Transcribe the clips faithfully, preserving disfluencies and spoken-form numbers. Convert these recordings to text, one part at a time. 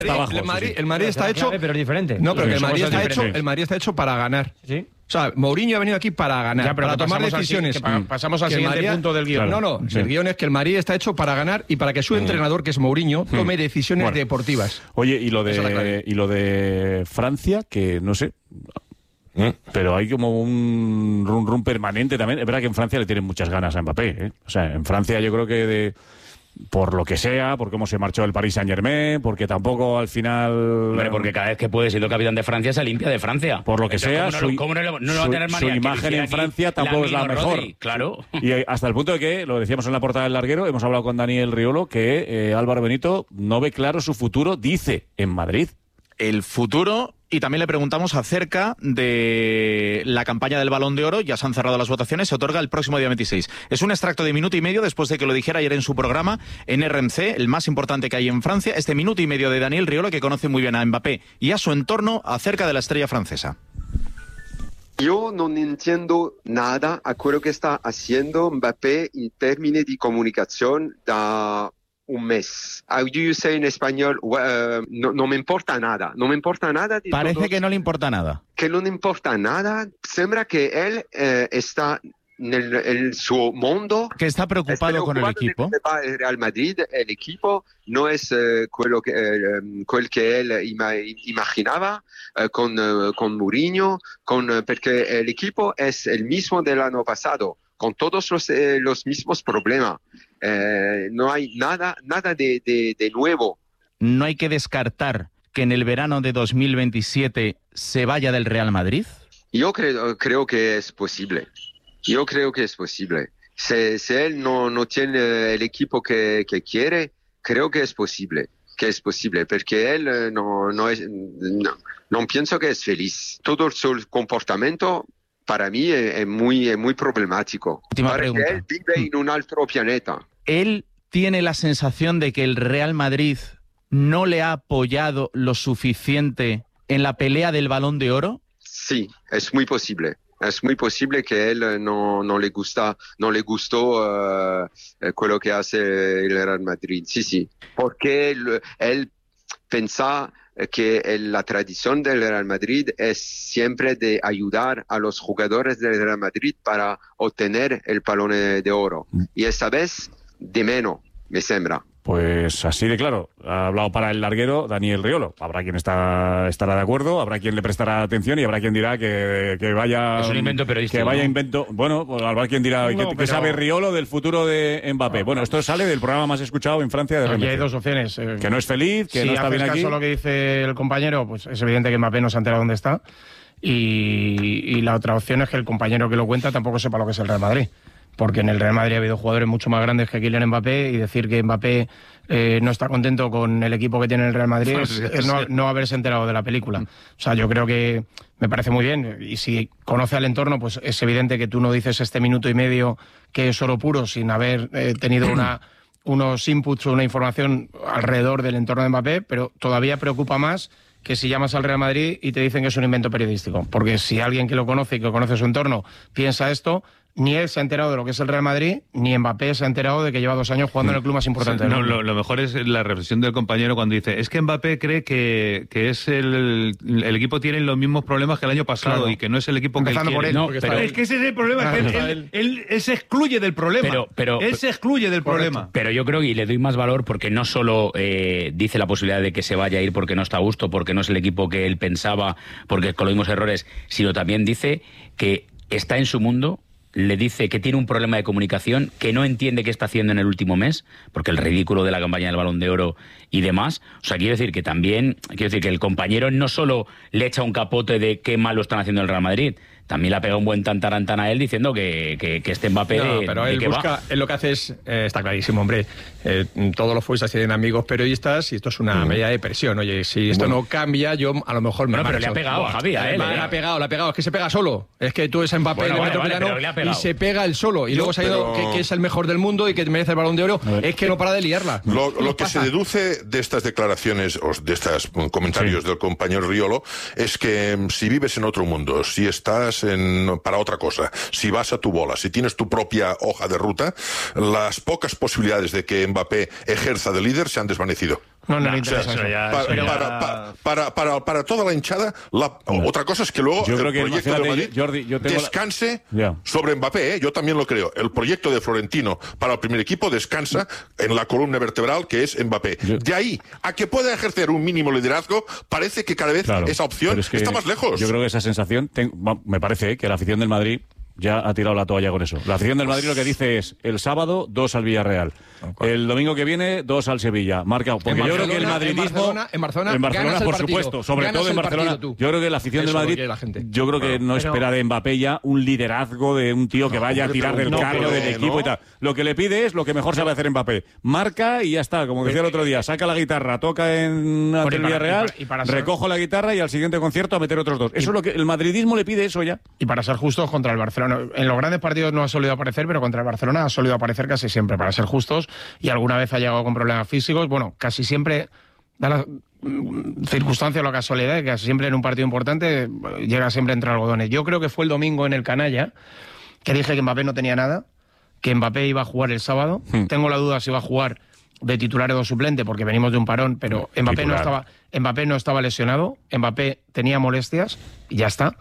abajo, el Madrid, sí, sí. el Madrid está hecho, pero es diferente. no, pero Sí, que el Madrid somos está hecho, diferentes. el Madrid está hecho para ganar. ¿Sí? O sea, Mourinho ha venido aquí para ganar, Ya, pero para que tomar pasamos al decisiones. si- que pa- pasamos al Que el siguiente Madrid- punto del guión. No, no, Sí. el guión es que el Madrid está hecho para ganar y para que su entrenador, que es Mourinho, tome decisiones Bueno. deportivas. Oye, y lo Esa es la de clave. y lo de Francia, que no sé, pero hay como un run run permanente también. Es verdad que en Francia le tienen muchas ganas a Mbappé, ¿eh? O sea, en Francia yo creo que de por lo que sea, por cómo se marchó el Paris Saint-Germain, porque tampoco al final... Hombre, porque cada vez que puede siendo capitán de Francia se limpia de Francia. Por lo que Entonces, sea, ¿cómo no, su, cómo no, lo- no lo va a su- tener su manía? Que imagen hiciera en aquí Francia tampoco es la Lamine o mejor. Rodri, claro. Y hasta el punto de que, lo decíamos en la portada del Larguero, hemos hablado con Daniel Riolo, que eh, Álvaro Benito no ve claro su futuro, dice, en Madrid. El futuro, y también le preguntamos acerca de la campaña del Balón de Oro. Ya se han cerrado las votaciones, se otorga el próximo día veintiséis. Es un extracto de minuto y medio después de que lo dijera ayer en su programa en R M C, el más importante que hay en Francia, este minuto y medio de Daniel Riolo, que conoce muy bien a Mbappé y a su entorno acerca de la estrella francesa. Io non entiendo nada a quello che sta haciendo Mbappé in termini di comunicazione da un mes. How do you say in español? Uh, no, no me importa nada. No me importa nada. Di Parece todo, que no le importa nada. que non importa nada. Sembra che él eh, está nel, nel suo mondo. Que está preocupado con el equipo. De va el Real Madrid, el equipo no es eh, quello que, eh, quel che él ima, imaginaba eh, con, eh, con Mourinho, con, eh, perché el equipo es el mismo del año pasado, con todos los, eh, los mismos problemas. Eh, no hay nada, nada de, de, de nuevo. ¿No hay que descartar que en el verano de dos mil veintisiete se vaya del Real Madrid? Yo creo, creo que es posible. Yo creo que es posible. Si, si él no, no tiene el equipo que, que quiere, creo que es posible. Que es posible, porque él eh, no, no, es, no, no pienso que es feliz. Todo su comportamiento para mí es, es muy, es muy problemático. Última Parece pregunta. que él vive en un otro planeta. ¿Él tiene la sensación de que el Real Madrid no le ha apoyado lo suficiente en la pelea del Balón de Oro? Sí, es muy posible. Es muy posible que él no, no le gusta, no le gustó uh, quello que hace el Real Madrid. Sí, sí. Porque él, él pensa que el, la tradición del Real Madrid es siempre de ayudar a los jugadores del Real Madrid para obtener el Balón de Oro. Y esta vez, de menos, me sembra. Pues así de claro, ha hablado para el Larguero Daniel Riolo. Habrá quien está, estará de acuerdo, habrá quien le prestará atención y habrá quien dirá que, que vaya... Es un invento periodístico, Que vaya ¿no? invento... Bueno, pues habrá quien dirá No, que, pero- que sabe Riolo del futuro de Mbappé. Bueno, esto sale del programa más escuchado en Francia de Aquí R M C. hay dos opciones. eh, Que no es feliz, que si no está haces bien aquí. caso a lo que dice el compañero, pues es evidente que Mbappé no se ha enterado dónde está. Y, y la otra opción es que el compañero que lo cuenta tampoco sepa lo que es el Real Madrid. Porque en el Real Madrid ha habido jugadores mucho más grandes que Kylian Mbappé y decir que Mbappé eh, no está contento con el equipo que tiene el Real Madrid es, es no, no haberse enterado de la película. O sea, yo creo que me parece muy bien. Y si conoce al entorno, pues es evidente que tú no dices este minuto y medio que es oro puro sin haber eh, tenido una, unos inputs o una información alrededor del entorno de Mbappé, pero todavía preocupa más que si llamas al Real Madrid y te dicen que es un invento periodístico. Porque si alguien que lo conoce y que conoce su entorno piensa esto, ni él se ha enterado de lo que es el Real Madrid, ni Mbappé se ha enterado de que lleva dos años jugando en el club más importante del No, mundo. lo, lo mejor es la reflexión del compañero cuando dice, es que Mbappé cree que, que es el, el equipo tiene los mismos problemas que el año pasado Claro. y que no es el equipo Empezando que él por quiere. él, No, porque pero- está Es él. que ese es el problema, Claro, que él, está él, él. él- él se excluye del problema. Pero- pero- él se excluye del problema. Pero yo creo, y le doy más valor, porque no solo eh, dice la posibilidad de que se vaya a ir porque no está a gusto, porque no es el equipo que él pensaba, porque con los mismos errores, sino también dice que está en su mundo, le dice que tiene un problema de comunicación, que no entiende qué está haciendo en el último mes, porque el ridículo de la campaña del Balón de Oro y demás. O sea, quiero decir que también, quiero decir que el compañero no solo le echa un capote de qué mal lo están haciendo el Real Madrid, también le ha pegado un buen tantarantán a él diciendo que, que, que este Mbappé No, de, pero de él qué busca, va. él lo que hace es, eh, está clarísimo, hombre, eh, todos los futbolistas tienen amigos periodistas y esto es una medida de presión. Oye, si esto Bueno. no cambia, yo a lo mejor me Bueno, pero marcho. le ha pegado, Buah, Javi, a él, Le eh. ha pegado, le ha pegado. Es que se pega solo. Es que tú eres Mbappé Bueno, en el vale, metro vale, plano pero le ha y pegado. se pega él solo. Y Yo, luego se ha ido pero- que, que es el mejor del mundo y que merece el Balón de Oro. Es que no para de liarla. Lo, ¿Qué lo nos que se pasa? deduce de estas declaraciones o de estos comentarios del compañero Riolo es que mm, si vives en otro mundo, si estás en, para otra cosa, si vas a tu bola, si tienes tu propia hoja de ruta, las pocas posibilidades de que Mbappé ejerza de líder se han desvanecido. No, no, no le O sea, interesa eso. ya- para, eso ya- para, para, para, para, para toda la hinchada, la, otra cosa es que luego Yo el creo que, proyecto de imagínate, Madrid Jordi, yo tengo la- descanse Ya. sobre Mbappé, ¿eh? Yo también lo creo. El proyecto de Florentino para el primer equipo descansa en la columna vertebral que es Mbappé. Yo- De ahí a que pueda ejercer un mínimo liderazgo, parece que cada vez Claro, esa opción pero es que está más lejos. Yo creo que esa sensación, ten- va- me parece, ¿eh? que la afición del Madrid ya ha tirado la toalla con eso. La afición del Madrid lo que dice es, el sábado, dos al Villarreal. El domingo que viene, dos al Sevilla. Marcado. Porque En yo creo que el Barcelona- en madridismo... Barcelona- en Barcelona en Barcelona, ganas el por partido. supuesto. Sobre Ganas todo en el Barcelona. partido tú. Yo creo que la afición Eso del lo Madrid... quiere la gente. Yo creo que no Pero- espera de Mbappé ya un liderazgo de un tío que vaya a hombre, tirar pero del no, carro pero, del equipo ¿no? y tal. Lo que le pide es lo que mejor sabe hacer Mbappé. Marca y ya está. Como decía el otro día, saca la guitarra, toca en ante el para- Villarreal, y para- y para ser- recojo la guitarra y al siguiente concierto a meter otros dos. Eso es lo que el madridismo le pide, eso ya. Y para ser justos contra el Barcelona. En los grandes partidos no ha solido aparecer, pero contra el Barcelona ha solido aparecer casi siempre, para ser justos. Y alguna vez ha llegado con problemas físicos. Bueno, casi siempre da la mm, circunstancia o la casualidad de que casi siempre en un partido importante eh, llega siempre entre algodones. Yo creo que fue el domingo en el Canalla que dije que Mbappé no tenía nada, que Mbappé iba a jugar el sábado. Hmm. Tengo la duda si va a jugar de titular o de suplente, porque venimos de un parón, pero Mbappé no Titular. estaba, Mbappé no estaba lesionado, Mbappé tenía molestias y ya está.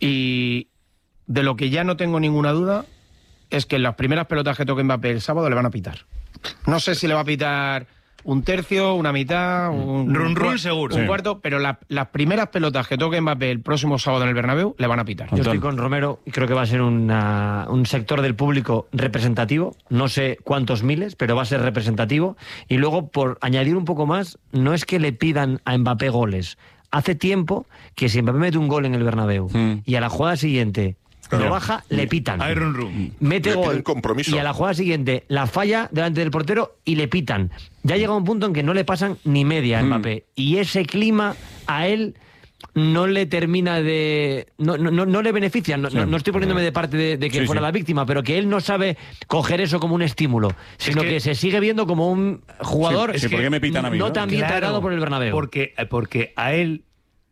Y de lo que ya no tengo ninguna duda es que en las primeras pelotas que toque Mbappé el sábado le van a pitar. No sé si le va a pitar un tercio, una mitad, un, Run, run, un- seguro. un Sí. cuarto, pero la- las primeras pelotas que toque Mbappé el próximo sábado en el Bernabéu le van a pitar. Yo estoy Antón. con Romero y creo que va a ser una- un sector del público representativo, no sé cuántos miles, pero va a ser representativo. Y luego, por añadir un poco más, no es que le pidan a Mbappé goles. Hace tiempo que si Mbappé mete un gol en el Bernabéu Mm. y a la jugada siguiente Claro. lo baja, le pitan. Hay run, run. Mete Le gol piden compromiso. y a la jugada siguiente la falla delante del portero y le pitan. Ya llega un punto en que no le pasan ni media a Mbappé. Y ese clima a él no le termina de... No, no, no, no le beneficia. No, no- no estoy poniéndome de parte de, de que Sí, fuera sí. la víctima, pero que él no sabe coger eso como un estímulo, sino que- que, se sigue viendo como un jugador Sí, ¿por qué me pitan a mí, no no? tan bien Claro, tratado por el Bernabéu. Porque, porque a él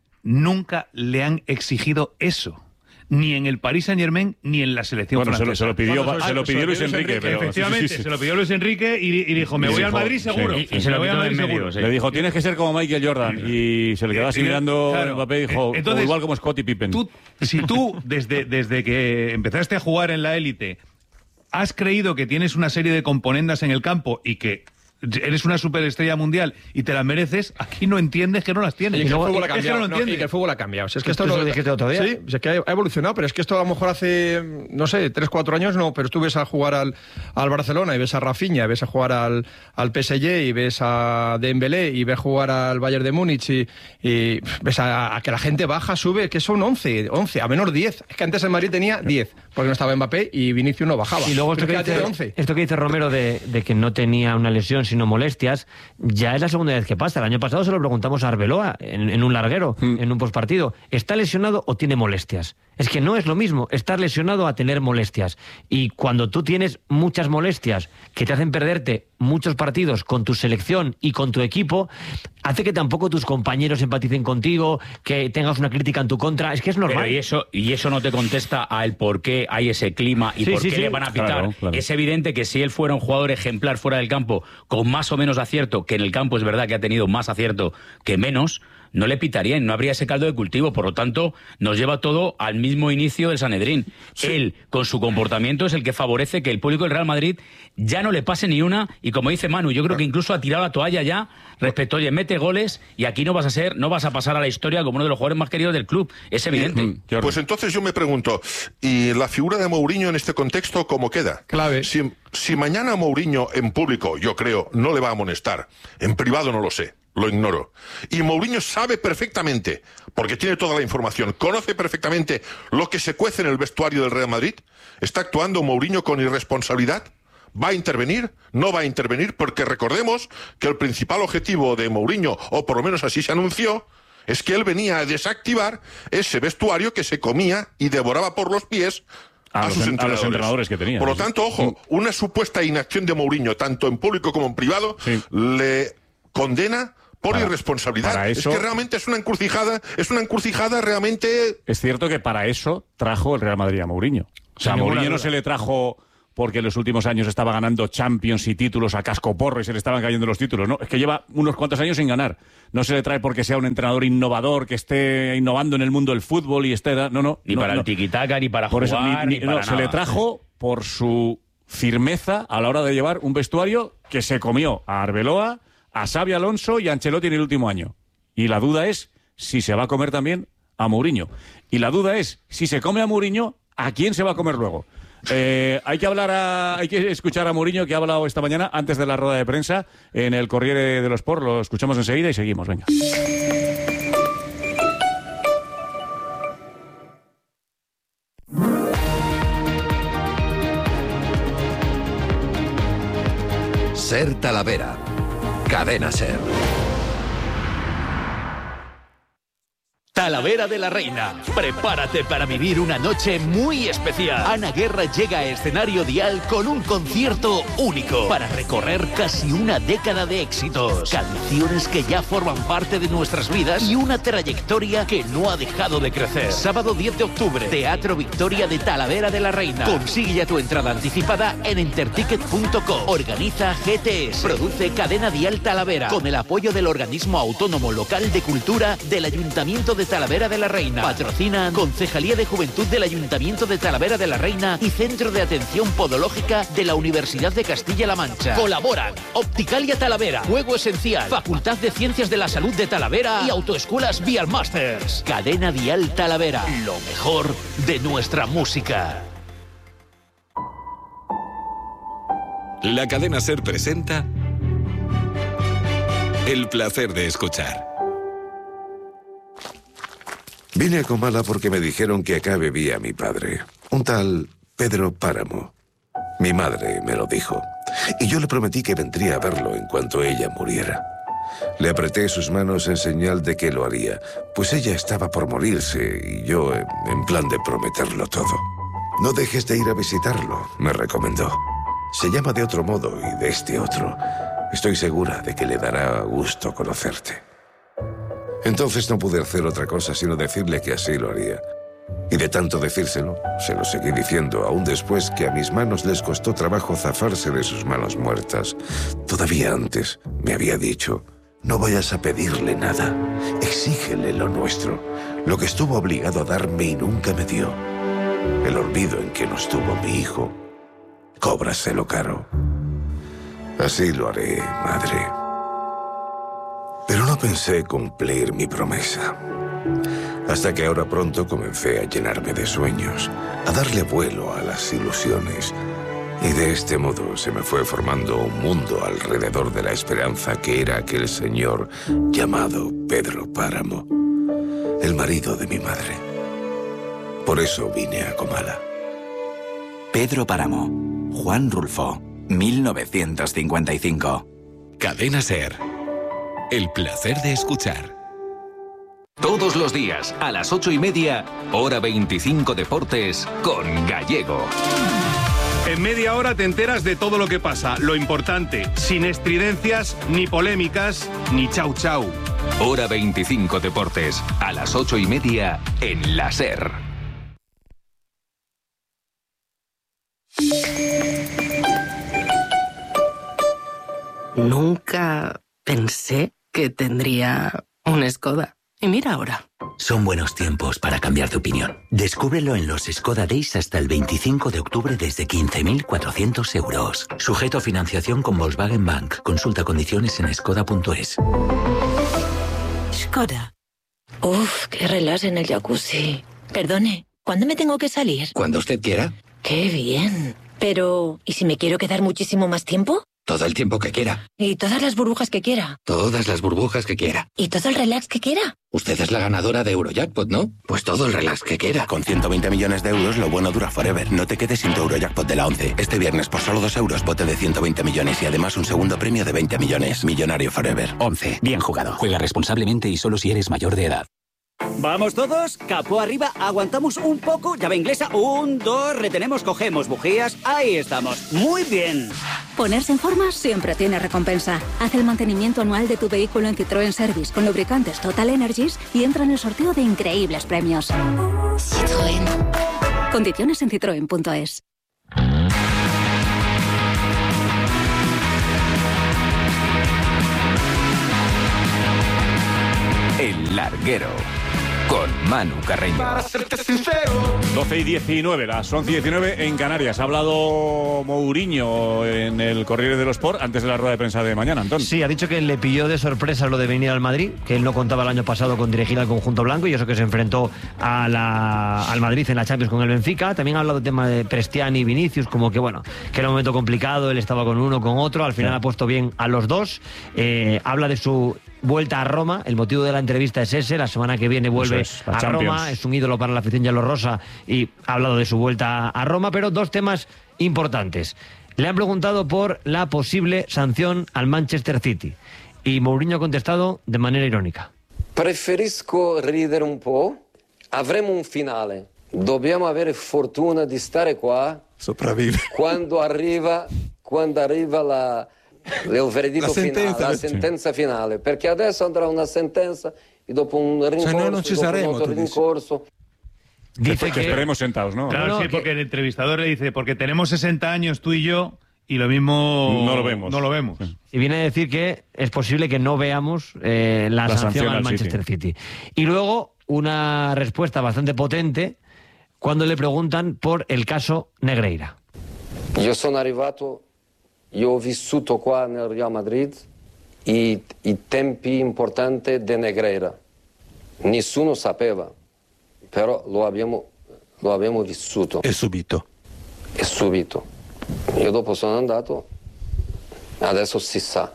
nunca le han exigido eso. Ni en el Paris Saint-Germain, ni en la selección Bueno, se lo, francesa. se lo pidió, Cuando se lo pidió Luis Enrique. pero- Efectivamente, sí, sí, sí. se lo pidió Luis Enrique y, y dijo, me Y voy al dijo, Madrid seguro. sí. Y- y se Me lo voy al quitó de Madrid en medio, seguro. sí. Le dijo, tienes que ser como Michael Jordan. Y se le quedó así Eh, mirando claro. Mbappé y dijo, Eh, entonces, o igual como Scottie Pippen. Tú, si tú, desde, desde que empezaste a jugar en la élite, has creído que tienes una serie de componendas en el campo y que eres una superestrella mundial y te las mereces, aquí no entiendes que no las tienes. Y que el luego- fútbol ha es que cambiado. no lo no, entiendes. y que el fútbol ha cambiado. Si es que Esto esto lo dijiste otro día. Sí, si es que ha ha evolucionado, pero es que esto a lo mejor hace, no sé, tres, cuatro años no, pero tú ves a jugar al, al Barcelona y ves a Rafinha, y ves a jugar al, al P S G y ves a Dembélé y ves jugar al Bayern de Múnich y, y ves a, a que la gente baja, sube, que son once, once, a menos diez. Es que antes el Madrid tenía diez, porque no estaba Mbappé y Vinicius no bajaba. Y luego esto Pero que, es que ya dice, tiene once. esto que dice Romero de, de que no tenía una lesión sino molestias, ya es la segunda vez que pasa. El año pasado se lo preguntamos a Arbeloa en, en un larguero, en un postpartido. ¿Está lesionado o tiene molestias? Es que no es lo mismo estar lesionado a tener molestias. Y cuando tú tienes muchas molestias que te hacen perderte muchos partidos con tu selección y con tu equipo, hace que tampoco tus compañeros empaticen contigo, que tengas una crítica en tu contra. Es que es normal. Pero y eso, y eso no te contesta a el por qué hay ese clima y Sí, por sí, qué sí. le van a pitar. Claro, claro. Es evidente que si él fuera un jugador ejemplar fuera del campo, con más o menos acierto, que en el campo es verdad que ha tenido más acierto que menos, no le pitarían, no habría ese caldo de cultivo. Por lo tanto, nos lleva todo al mismo inicio del Sanedrín. Él, con su comportamiento, es el que favorece que el público del Real Madrid ya no le pase ni una. Y como dice Manu, yo creo que incluso ha tirado la toalla ya respecto, oye, mete goles y aquí no vas a ser, no vas a pasar a la historia como uno de los jugadores más queridos del club. Es evidente. Jordi. Pues entonces yo me pregunto, ¿y la figura de Mourinho en este contexto cómo queda? Clave. Si, si mañana Mourinho en público, yo creo, no le va a amonestar, en privado no lo sé, lo ignoro. Y Mourinho sabe perfectamente, porque tiene toda la información, conoce perfectamente lo que se cuece en el vestuario del Real Madrid. ¿Está actuando Mourinho con irresponsabilidad? ¿Va a intervenir? ¿No va a intervenir? Porque recordemos que el principal objetivo de Mourinho, o por lo menos así se anunció, es que él venía a desactivar ese vestuario que se comía y devoraba por los pies A a, los sus en- a los entrenadores. entrenadores que tenía, Por lo sí. tanto, ojo, una supuesta inacción de Mourinho, tanto en público como en privado, Sí. le condena por Para- irresponsabilidad. para eso- Es que realmente es una encrucijada, es una encrucijada realmente... Es cierto que para eso trajo el Real Madrid a Mourinho. O sea, a Sin ninguna Mourinho no duda. se le trajo porque en los últimos años estaba ganando Champions y títulos a cascoporro y se le estaban cayendo los títulos. No, es que lleva unos cuantos años sin ganar. No se le trae porque sea un entrenador innovador que esté innovando en el mundo del fútbol y esté... No, no. Ni no, para no. el tiquitaca, ni para Por jugar, eso, ni, ni, ni para no, nada. se le trajo por su firmeza a la hora de llevar un vestuario que se comió a Arbeloa, a Xabi Alonso y a Ancelotti en el último año. Y la duda es si se va a comer también a Mourinho. Y la duda es si se come a Mourinho, ¿a quién se va a comer luego? Eh, hay que hablar a, hay que escuchar a Mourinho, que ha hablado esta mañana antes de la rueda de prensa en el Corriere dello Sport. Lo escuchamos enseguida y seguimos. Venga. Ser Talavera. Cadena Ser. Talavera de la Reina. Prepárate para vivir una noche muy especial. Ana Guerra llega a escenario Dial con un concierto único para recorrer casi una década de éxitos, canciones que ya forman parte de nuestras vidas y una trayectoria que no ha dejado de crecer. Sábado diez de octubre, Teatro Victoria de Talavera de la Reina. Consigue ya tu entrada anticipada en enterticket punto com. Organiza G T S. Produce Cadena Dial Talavera con el apoyo del Organismo Autónomo Local de Cultura del Ayuntamiento de Talavera de la Reina. Patrocinan Concejalía de Juventud del Ayuntamiento de Talavera de la Reina y Centro de Atención Podológica de la Universidad de Castilla-La Mancha. Colaboran Opticalia Talavera, Juego Esencial, Facultad de Ciencias de la Salud de Talavera y Autoescuelas Vial Masters. Cadena Dial Talavera, lo mejor de nuestra música. La Cadena Ser presenta El placer de escuchar. Vine a Comala porque me dijeron que acá vivía mi padre, un tal Pedro Páramo. Mi madre me lo dijo, y yo le prometí que vendría a verlo en cuanto ella muriera. Le apreté sus manos en señal de que lo haría, pues ella estaba por morirse y yo en plan de prometerlo todo. No dejes de ir a visitarlo, me recomendó. Se llama de otro modo y de este otro. Estoy segura de que le dará gusto conocerte. Entonces no pude hacer otra cosa sino decirle que así lo haría. Y de tanto decírselo, se lo seguí diciendo, aún después que a mis manos les costó trabajo zafarse de sus manos muertas. Todavía antes me había dicho, no vayas a pedirle nada, exígele lo nuestro, lo que estuvo obligado a darme y nunca me dio. El olvido en que nos tuvo mi hijo, cóbraselo caro. Así lo haré, madre. Pero no pensé cumplir mi promesa. Hasta que ahora pronto comencé a llenarme de sueños, a darle vuelo a las ilusiones. Y de este modo se me fue formando un mundo alrededor de la esperanza que era aquel señor llamado Pedro Páramo, el marido de mi madre. Por eso vine a Comala. Pedro Páramo, Juan Rulfo, mil novecientos cincuenta y cinco. Cadena Ser. El placer de escuchar. Todos los días, a las ocho y media, Hora veinticinco Deportes con Gallego. En media hora te enteras de todo lo que pasa, lo importante, sin estridencias, ni polémicas, ni chau chau. Hora veinticinco Deportes, a las ocho y media, en la Ser. Nunca pensé que tendría un Skoda. Y mira ahora. Son buenos tiempos para cambiar de opinión. Descúbrelo en los Skoda Days hasta el veinticinco de octubre desde quince mil cuatrocientos euros. Sujeto a financiación con Volkswagen Bank. Consulta condiciones en skoda punto es. Skoda. Uf, qué relax en el jacuzzi. Perdone, ¿cuándo me tengo que salir? Cuando usted quiera. Qué bien. Pero, ¿y si me quiero quedar muchísimo más tiempo? Todo el tiempo que quiera. ¿Y todas las burbujas que quiera? Todas las burbujas que quiera. ¿Y todo el relax que quiera? Usted es la ganadora de Eurojackpot, ¿no? Pues todo el relax que quiera. Con ciento veinte millones de euros, lo bueno dura forever. No te quedes sin tu Eurojackpot de la once. Este viernes, por solo dos euros, bote de ciento veinte millones y además un segundo premio de veinte millones. Millonario forever. once. Bien jugado. Juega responsablemente y solo si eres mayor de edad. Vamos todos, capó arriba, aguantamos un poco, llave inglesa, un, dos, retenemos, cogemos bujías, ahí estamos, muy bien. Ponerse en forma siempre tiene recompensa. Haz el mantenimiento anual de tu vehículo en Citroën Service con lubricantes Total Energies y entra en el sorteo de increíbles premios. Citroën. Condiciones en citroen punto es. El Larguero, con Manu Carreño. doce y diecinueve, las once y diecinueve en Canarias. Ha hablado Mourinho en el Corriere dello Sport antes de la rueda de prensa de mañana, Antón. Sí, ha dicho que le pilló de sorpresa lo de venir al Madrid, que él no contaba el año pasado con dirigir al conjunto blanco, y eso que se enfrentó a la, al Madrid en la Champions con el Benfica. También ha hablado del tema de Prestiani y Vinicius, como que bueno, que era un momento complicado, él estaba con uno, con otro, al final sí. ha puesto bien a los dos. Eh, habla de su vuelta a Roma, el motivo de la entrevista es ese, la semana que viene vuelve es, a Champions. Roma, es un ídolo para la afición yelorrosa y ha hablado de su vuelta a Roma, pero dos temas importantes. Le han preguntado por la posible sanción al Manchester City y Mourinho ha contestado de manera irónica. Preferisco ridere un po', avremo un finale, dobbiamo avere fortuna di stare qua sopravvive quando arriva, quando arriva la... il veredetto la finale, sentenza, la sentenza finale, perché adesso andrà una sentenza y dopo un rincorso, o sea, no, no ci saremo, dopo un otro rincorso. Dice que, que esperemos sentados, ¿no? Claro, no, sí, que... porque el entrevistador le dice, porque tenemos sesenta años tú y yo, y lo mismo no lo vemos. No lo vemos. Y viene a decir que es posible que no veamos eh, la, la sanción, sanción al Manchester City. City. Y luego una respuesta bastante potente cuando le preguntan por el caso Negreira. Io sono arrivato, io ho vissuto qua nel Real Madrid i, i tempi importanti di Negreira. Nessuno sapeva, però lo abbiamo, lo abbiamo vissuto. E subito. E subito. Io dopo sono andato, adesso si sa.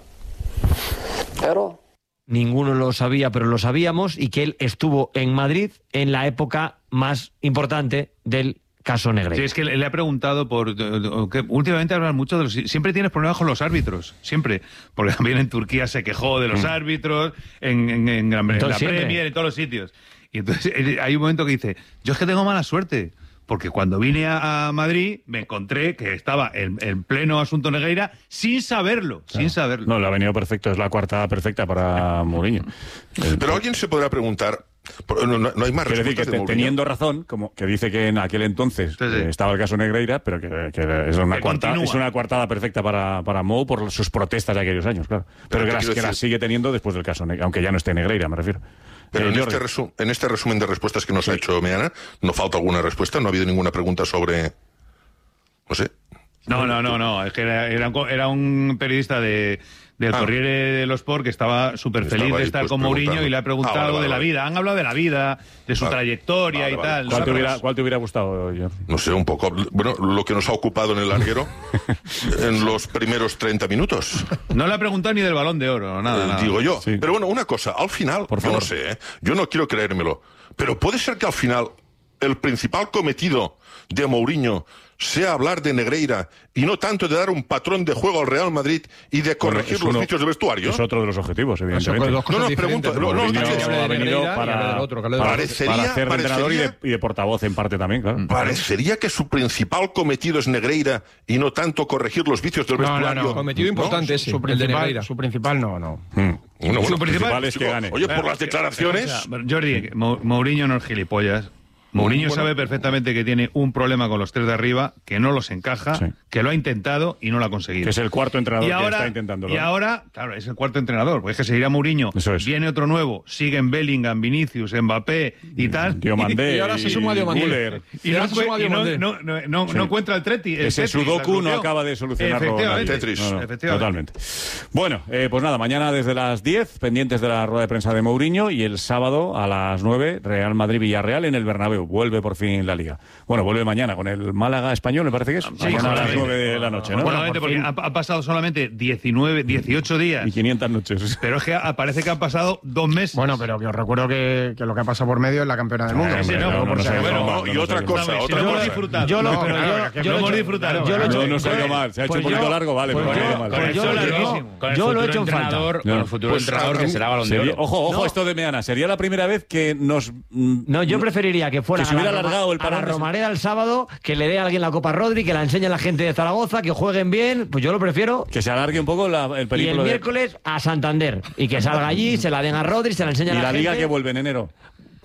Pero... Ninguno lo sabía, pero lo sabíamos, y que él estuvo en Madrid en la época más importante del caso Negreira. Sí, es que le ha preguntado por... que últimamente hablan mucho de los... Siempre tienes problemas con los árbitros, siempre. Porque también en Turquía se quejó de los mm. árbitros, en, en, en, en la Premier, en todos los sitios. Y entonces hay un momento que dice, yo es que tengo mala suerte, porque cuando vine a, a Madrid me encontré que estaba en, en pleno asunto Negreira sin saberlo, claro. sin saberlo. No, le ha venido perfecto, es la coartada perfecta para Mourinho. Pero alguien se podrá preguntar... No, no, no hay más respuestas decir que de teniendo razón, como que dice que en aquel entonces sí, sí. Eh, estaba el caso Negreira, pero que, que es, una cuarta, es una coartada perfecta para, para Mou por sus protestas de aquellos años, claro. Pero, pero que, las, que las sigue teniendo después del caso Negreira, aunque ya no esté Negreira, me refiero. Pero eh, en, este resu en este resumen de respuestas que nos sí. ha hecho Meana, ¿no falta alguna respuesta? ¿No ha habido ninguna pregunta sobre...? No sé. No, no, no, no. Es que era, era, un, era un periodista de... del ah. Corriere dello Sport, que estaba súper feliz de estar pues, con Mourinho y le ha preguntado ah, vale, vale, de la vale. vida. Han hablado de la vida, de su vale. trayectoria vale, y vale. tal. ¿Cuál, te hubiera, ¿Cuál te hubiera gustado, John? No sé, un poco. Bueno, lo que nos ha ocupado en el larguero en los primeros treinta minutos. No le ha preguntado ni del Balón de Oro, nada, eh, nada. Digo yo. Sí. Pero bueno, una cosa, al final, Por yo favor. no sé, ¿eh? yo no quiero creérmelo, pero puede ser que al final el principal cometido de Mourinho sea hablar de Negreira y no tanto de dar un patrón de juego al Real Madrid y de corregir bueno, los vicios de vestuario. Es otro de los objetivos, evidentemente. No, no, pregunto. No, no, no, ha venido para, otro, para, parecería, para hacer de entrenador y de, y de portavoz en parte también, claro. Parecería que su principal cometido es Negreira y no tanto corregir los vicios del no, vestuario. No, no, cometido importante ¿no? ese, su principal, el de Negreira. Su principal no, no. Hmm. Bueno, su bueno, principal, es que gane. Oye, por las declaraciones... O sea, Jordi, Mourinho no es gilipollas. Mourinho bueno, sabe perfectamente que tiene un problema con los tres de arriba, que no los encaja, sí. que lo ha intentado y no lo ha conseguido. Que es el cuarto entrenador y ahora, que está intentándolo. Y ahora, claro, es el cuarto entrenador, porque es que se irá Mourinho, es. viene otro nuevo, siguen Bellingham, Vinicius, Mbappé y tal. Diomandé, y, y ahora se suma Diomandé. Y, y, no, y no, no, no, no, sí. no encuentra el Treti. El Ese Tetris, Sudoku no acaba de solucionarlo. Efectivamente. El Tetris. No, no, efectivamente. Totalmente. Bueno, eh, pues nada, mañana desde las diez, pendientes de la rueda de prensa de Mourinho, y el sábado a las nueve, Real Madrid-Villarreal en el Bernabéu. Vuelve por fin la Liga. Bueno, vuelve mañana con el Málaga Español, me parece que es. Sí, mañana a las nueve de la noche, ¿no? Bueno, bueno porque ha, ha pasado solamente diecinueve, dieciocho días. Y quinientas noches. Pero es que parece que han pasado dos meses. Bueno, pero que os recuerdo que, que lo que ha pasado por medio es la campeona del mundo. Sí, sí, no, no, no, no, no, bueno, y otra cosa, no, otra yo cosa. Lo disfrutado. Yo lo, no, pero claro, yo, yo lo hemos disfrutado. Yo lo no se ha ido mal, se ha hecho un poquito largo, vale, pero no ha ido mal. Con el larguísimo. Yo lo he hecho en falta. Con el futuro entrenador que será Balón de Oro. Ojo, ojo, esto de Meana, sería la primera vez que nos... No, yo preferiría que fuera que se hubiera alargado el para Romareda el sábado, que le dé a alguien la Copa Rodri, que la enseñe a la gente de Zaragoza, que jueguen bien, pues yo lo prefiero. Que se alargue un poco la, el película. Y el miércoles de... a Santander, y que salga allí, se la den a Rodri, se la enseñe a la, la gente. ¿Y la Liga que vuelve en enero?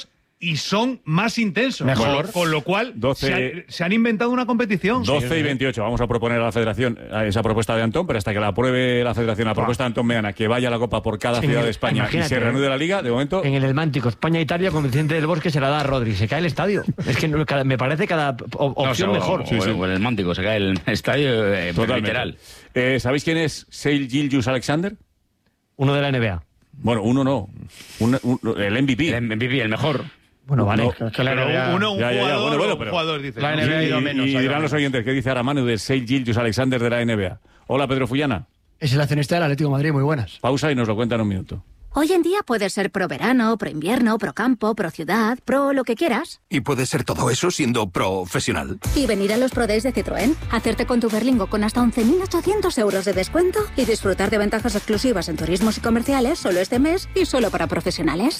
menos y son más intensos. Mejor. Con, con lo cual, doce se, han, se han inventado una competición. doce y veintiocho. Vamos a proponer a la Federación esa propuesta de Antón, pero hasta que la apruebe la Federación, la propuesta de Antón Meana, que vaya a la Copa por cada Sí, ciudad de España y se reanude la Liga, de momento... En el Helmántico, España-Italia, con Vicente del Bosque se la da a Rodri. Se cae el estadio. Es que no, cada, me parece cada o- opción No, o- mejor. O, sí, sí. o el Helmántico, se cae el estadio eh, Totalmente. literal. Eh, ¿Sabéis quién es Shai Gilgeous-Alexander? Uno de la N B A. Bueno, uno no. Un- un- el M V P. El M V P, el mejor. Bueno, vale. No, Es que la Pero N B A... uno, un Ya, ya, ya, jugador, bueno, bueno, un pero- jugador, dice. La ¿no? N B A ha ido Y- menos, y ha ido dirán los menos. oyentes qué dice ahora Manu de Shai Gilgeous-Alexander de la N B A. Hola, Pedro Fullana. Es el accionista del Atlético de Madrid, muy buenas. Pausa y nos lo cuenta en un minuto. Hoy en día puedes ser pro verano, pro invierno, pro campo, pro ciudad, pro lo que quieras. ¿Y puedes ser todo eso siendo profesional? Y venir a los Pro Days de Citroën, hacerte con tu Berlingo con hasta once mil ochocientos euros de descuento y disfrutar de ventajas exclusivas en turismos y comerciales solo este mes y solo para profesionales.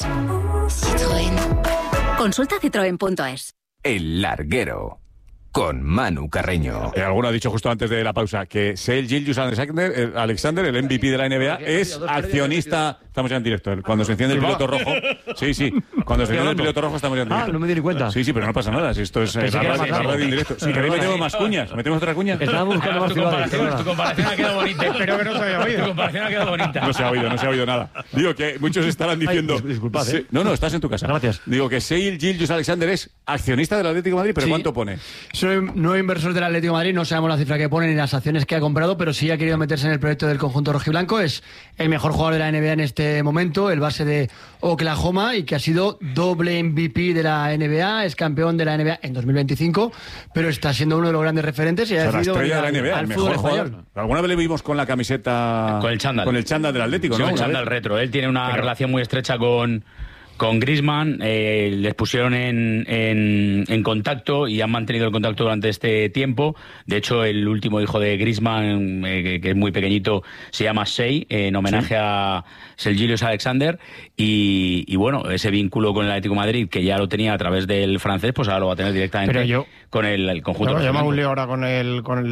Citroën. Consulta citroen punto es. El Larguero, con Manu Carreño. Eh, alguno ha dicho justo antes de la pausa que Shai Gilgeous-Alexander, el, Alexander, el M V P de la N B A, es accionista. Estamos ya en directo. Cuando se enciende el piloto rojo. Sí, sí. Cuando se enciende el piloto rojo estamos ya en directo. Ah, no me di ni cuenta. Sí, sí, pero no pasa nada. Si esto es eh, la radio, la radio en directo. Si queréis metemos más cuñas. ¿Metemos otra cuña? Estaba buscando más ciudades. Tu comparación ha quedado bonita. Espero que no se haya oído. Tu comparación ha quedado bonita. No se ha oído, no se ha oído nada. Digo que muchos estarán diciendo... Ay, disculpad, ¿eh? No, no, estás en tu casa. Gracias. Digo que Shai Gilgeous-Alexander es accionista del Atlético de Madrid, pero Sí. ¿cuánto pone? Soy nuevo inversor del Atlético de Madrid, no sabemos la cifra que pone ni las acciones que ha comprado, pero sí ha querido meterse en el proyecto del conjunto rojiblanco. Es el mejor jugador de la N B A en este momento, el base de Oklahoma, y que ha sido doble M V P de la N B A, es campeón de la N B A en dos mil veinticinco, pero está siendo uno de los grandes referentes y O ha sea, la decidido estrella de la venir N B A, al el mejor fútbol jugador. español. Alguna vez le vimos con la camiseta... Con el chándal. Con el chándal del Atlético, Sí, ¿no? con el Una chándal vez. retro. Él tiene una Pero- relación muy estrecha con, con Griezmann. Eh, les pusieron en, en, en contacto y han mantenido el contacto durante este tiempo. De hecho, el último hijo de Griezmann, eh, que, que es muy pequeñito, se llama Shai, eh, en homenaje Sí. a Shai Gilgeous-Alexander. Y, y bueno, ese vínculo con el Atlético de Madrid, que ya lo tenía a través del francés, pues ahora lo va a tener directamente Pero yo- con el, el conjunto. Yo me rojiblanco. un lío ahora con el, con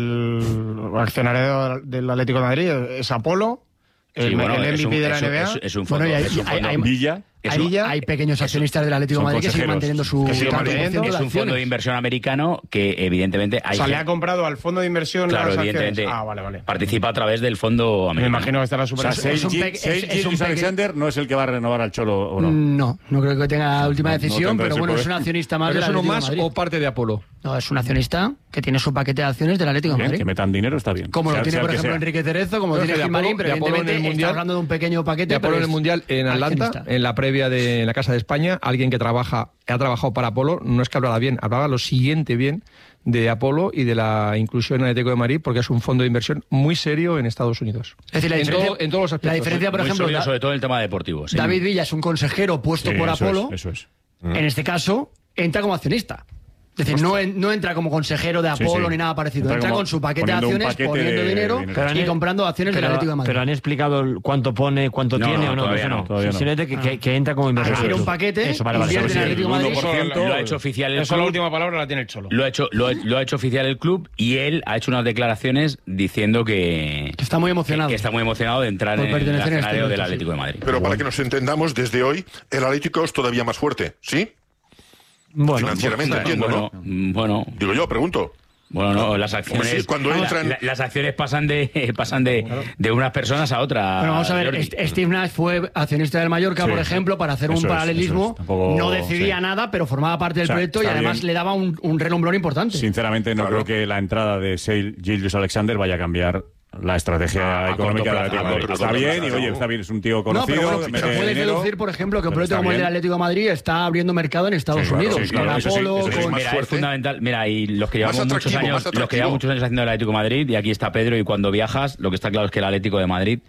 el accionario del Atlético de Madrid, es Apolo, el, Sí, bueno, el es M V P un- de la es un- N B A. es- es un fondo, Bueno, y hay- es un hay- fondo. hay- Villa. Es Hay, un- hay pequeños accionistas del Atlético de son Madrid que siguen consejeros, manteniendo su que siguen tanto por manteniendo. ciento de Es un fondo acciones. de inversión americano que evidentemente hay O sea, le gente- ha comprado al fondo de inversión Claro, las acciones. evidentemente. Ah, vale, vale. Participa a través del fondo Me americano. imagino que estará O súper... sea, Es Shai un pe- Gil- Shai es- es un Gilgeous-Alexander no es el que va a renovar al Cholo, ¿o no? No, no creo que tenga la última no decisión, tendrá pero ese bueno, es poder. un accionista más ¿Pero del es uno Atlético de más Madrid. o parte de Apolo? No, es un accionista que tiene su paquete de acciones del Atlético de Bien, Madrid. que metan dinero está bien. Como Sea- lo tiene, sea por el que ejemplo, sea. Enrique Cerezo, como Pero lo es tiene que de Gilmarín, Apolo- pero de Apolo en el evidentemente Mundial- está hablando de un pequeño paquete. De Apolo pero en el es Mundial en Atlanta, accionista. en la previa de en la Casa de España, alguien que trabaja, ha trabajado para Apolo, no es que hablara bien, hablaba lo siguiente bien de Apolo y de la inclusión en el Atlético de Madrid, porque es un fondo de inversión muy serio en Estados Unidos. Es decir, la en, diferencia- todo- en todos los aspectos. la diferencia, por Muy ejemplo, sólido, da- sobre todo en el tema deportivo. sí. David Villa es un consejero puesto Sí, por eso Apolo. es, eso es. En este caso, entra como accionista. Es decir, no, en- no entra como consejero de Sí, Apolo sí. ni nada parecido. Entra Entra como con su paquete de poniendo un acciones, paquete poniendo de dinero, dinero. Pero han- y comprando acciones del Pero, Atlético de Madrid. pero han explicado el cuánto pone, cuánto No, tiene no, o no. todavía Eso no, no. todavía no. Simplemente que, que, que entra como inversor. Adquiere un paquete, Eso, vale, vale, invierte sí, en el sí, Atlético de el Madrid. uno por ciento Lo ha hecho oficial el Eso la club. última palabra la tiene el Cholo. Lo ha hecho, lo, ha- lo ha hecho oficial el club y él ha hecho unas declaraciones diciendo que, Que está muy emocionado. que está muy emocionado de entrar Por en el pertenecer a este accionario del grupo, Atlético de Madrid. Pero para que nos entendamos, desde hoy, el Atlético es todavía más fuerte, ¿sí? Bueno, Financieramente, Bueno, entiendo, bueno, ¿no? mm, bueno, Digo yo, pregunto. bueno, no, las acciones, Hombre, sí, cuando la- entran- la- las acciones pasan de pasan de, de unas personas a otras. Bueno, vamos a ver, Jordi. Est- Steve Nash fue accionista del Mallorca, Sí. por ejemplo, para hacer un Eso es, paralelismo. eso es. Tampoco- no decidía sí. nada, pero formaba parte del O sea, proyecto y está además bien. le daba un, un renombrón importante. Sinceramente, no Claro. creo que la entrada de Shai Gilgeous-Alexander vaya a cambiar la estrategia A económica corto del plazo, Atlético de a Madrid. corto Está plazo, bien, y claro. oye, está bien, es un tío No, conocido. pero, bueno, mete pero puedes dinero. deducir, por ejemplo, que un Pero proyecto está como el del bien. Atlético de Madrid está abriendo mercado en Estados Sí, claro, Unidos, sí, claro, con eso sí, Apolo, eso sí, con... más Mira, es fuerte. fundamental. Mira, y los que Más llevamos muchos atractivo, años, más los que llevamos atractivo. muchos años haciendo el Atlético de Madrid, y aquí está Pedro, y cuando viajas, lo que está claro es que el Atlético de Madrid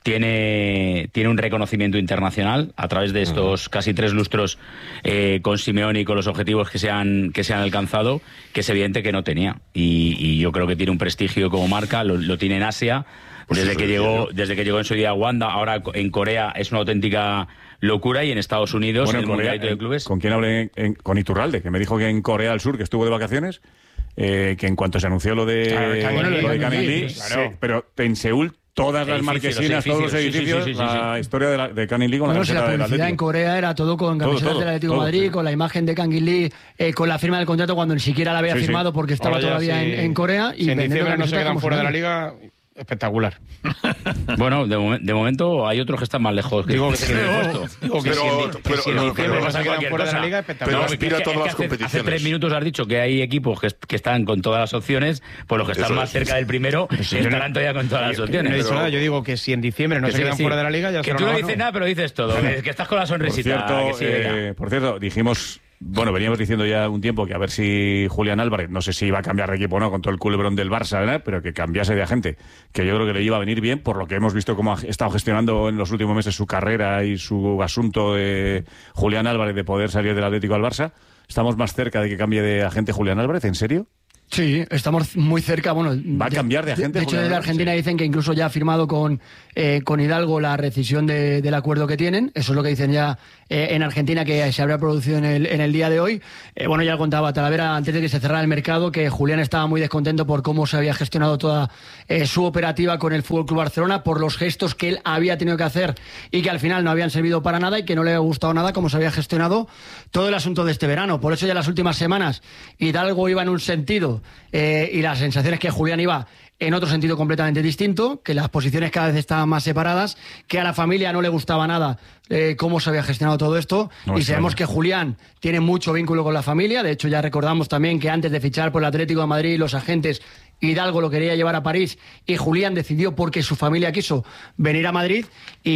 tiene, tiene un reconocimiento internacional a través de estos casi tres lustros eh, con Simeone y con los objetivos que se han, que se han alcanzado, que es evidente que no tenía. Y, y yo creo que tiene un prestigio como marca, lo, lo tiene en Asia. Pues desde eso que decía llegó, yo. desde que llegó en su día Wanda, ahora en Corea es una auténtica locura, y en Estados Unidos, Bueno, en en el Corea, Mundialito de en- Clubes. ¿con quién hablé? En- con Iturralde, que me dijo que en Corea del Sur, que estuvo de vacaciones, eh, que en cuanto se anunció lo de, Claro, Canning lo de Lee, Canning Lee, claro. sí, pero en Seúl todas las Edificios, marquesinas, todos los edificios, sí, sí, edificios, sí, sí, sí, la sí. historia de, la, de Canning Lee con la Bueno, si camiseta la del publicidad en Atlético. Corea era todo con Todo, camisetas todo, del Atlético de todo, Madrid, sí. con la imagen de Kangin Lee, eh, con la firma del contrato cuando ni siquiera la había Sí, sí. firmado porque estaba Ahora ya todavía sí. en, en Corea. Y Si en vendiendo diciembre no se camisetas quedan como fuera de la si liga, espectacular. Bueno, de, momen- de momento hay otros que están más lejos. Que Digo que que sí, se queden no, puestos. digo que Pero- sí, pero- que pero- si en no, diciembre pero- no se quedan cualquier fuera de la cosa. liga, Pero espectacular. que- aspira que- a todas que las hace- competiciones. Hace tres minutos has dicho que hay equipos que, que están con todas las opciones, pues los que están Eso más es. cerca del primero estarán todavía con todas las Yo no he opciones. dicho nada, yo digo que si en diciembre no Que se sí, quedan que sí. fuera de la liga, ya Que será tú no una dices mano. nada, pero dices todo. Que, que estás con la Por sonrisita. cierto, que sí, venga. eh, por cierto, dijimos bueno, veníamos diciendo ya un tiempo que a ver si Julián Álvarez, no sé si iba a cambiar de equipo o no, con todo el culebrón del Barça, ¿verdad? Pero que cambiase de agente, que yo creo que le iba a venir bien, por lo que hemos visto cómo ha estado gestionando en los últimos meses su carrera y su asunto de Julián Álvarez de poder salir del Atlético al Barça. ¿Estamos más cerca de que cambie de agente Julián Álvarez? ¿En serio? Sí, estamos muy cerca. Bueno, va a cambiar de agente. De hecho, desde Argentina sí. Dicen que incluso ya ha firmado con, eh, con Hidalgo la rescisión de, del acuerdo que tienen. Eso es lo que dicen ya eh, en Argentina, que se habrá producido en el, en el día de hoy. Eh, bueno, ya lo contaba Talavera antes de que se cerrara el mercado, que Julián estaba muy descontento por cómo se había gestionado toda eh, su operativa con el F C Barcelona, por los gestos que él había tenido que hacer y que al final no habían servido para nada y que no le había gustado nada cómo se había gestionado todo el asunto de este verano. Por eso ya las últimas semanas Hidalgo iba en un sentido eh, y la sensación es que Julián iba en otro sentido completamente distinto, que las posiciones cada vez estaban más separadas, que a la familia no le gustaba nada eh, cómo se había gestionado todo esto, no, y sabemos que Julián tiene mucho vínculo con la familia. De hecho, ya recordamos también que antes de fichar por el Atlético de Madrid, los agentes, Hidalgo lo quería llevar a París y Julián decidió, porque su familia quiso, venir a Madrid,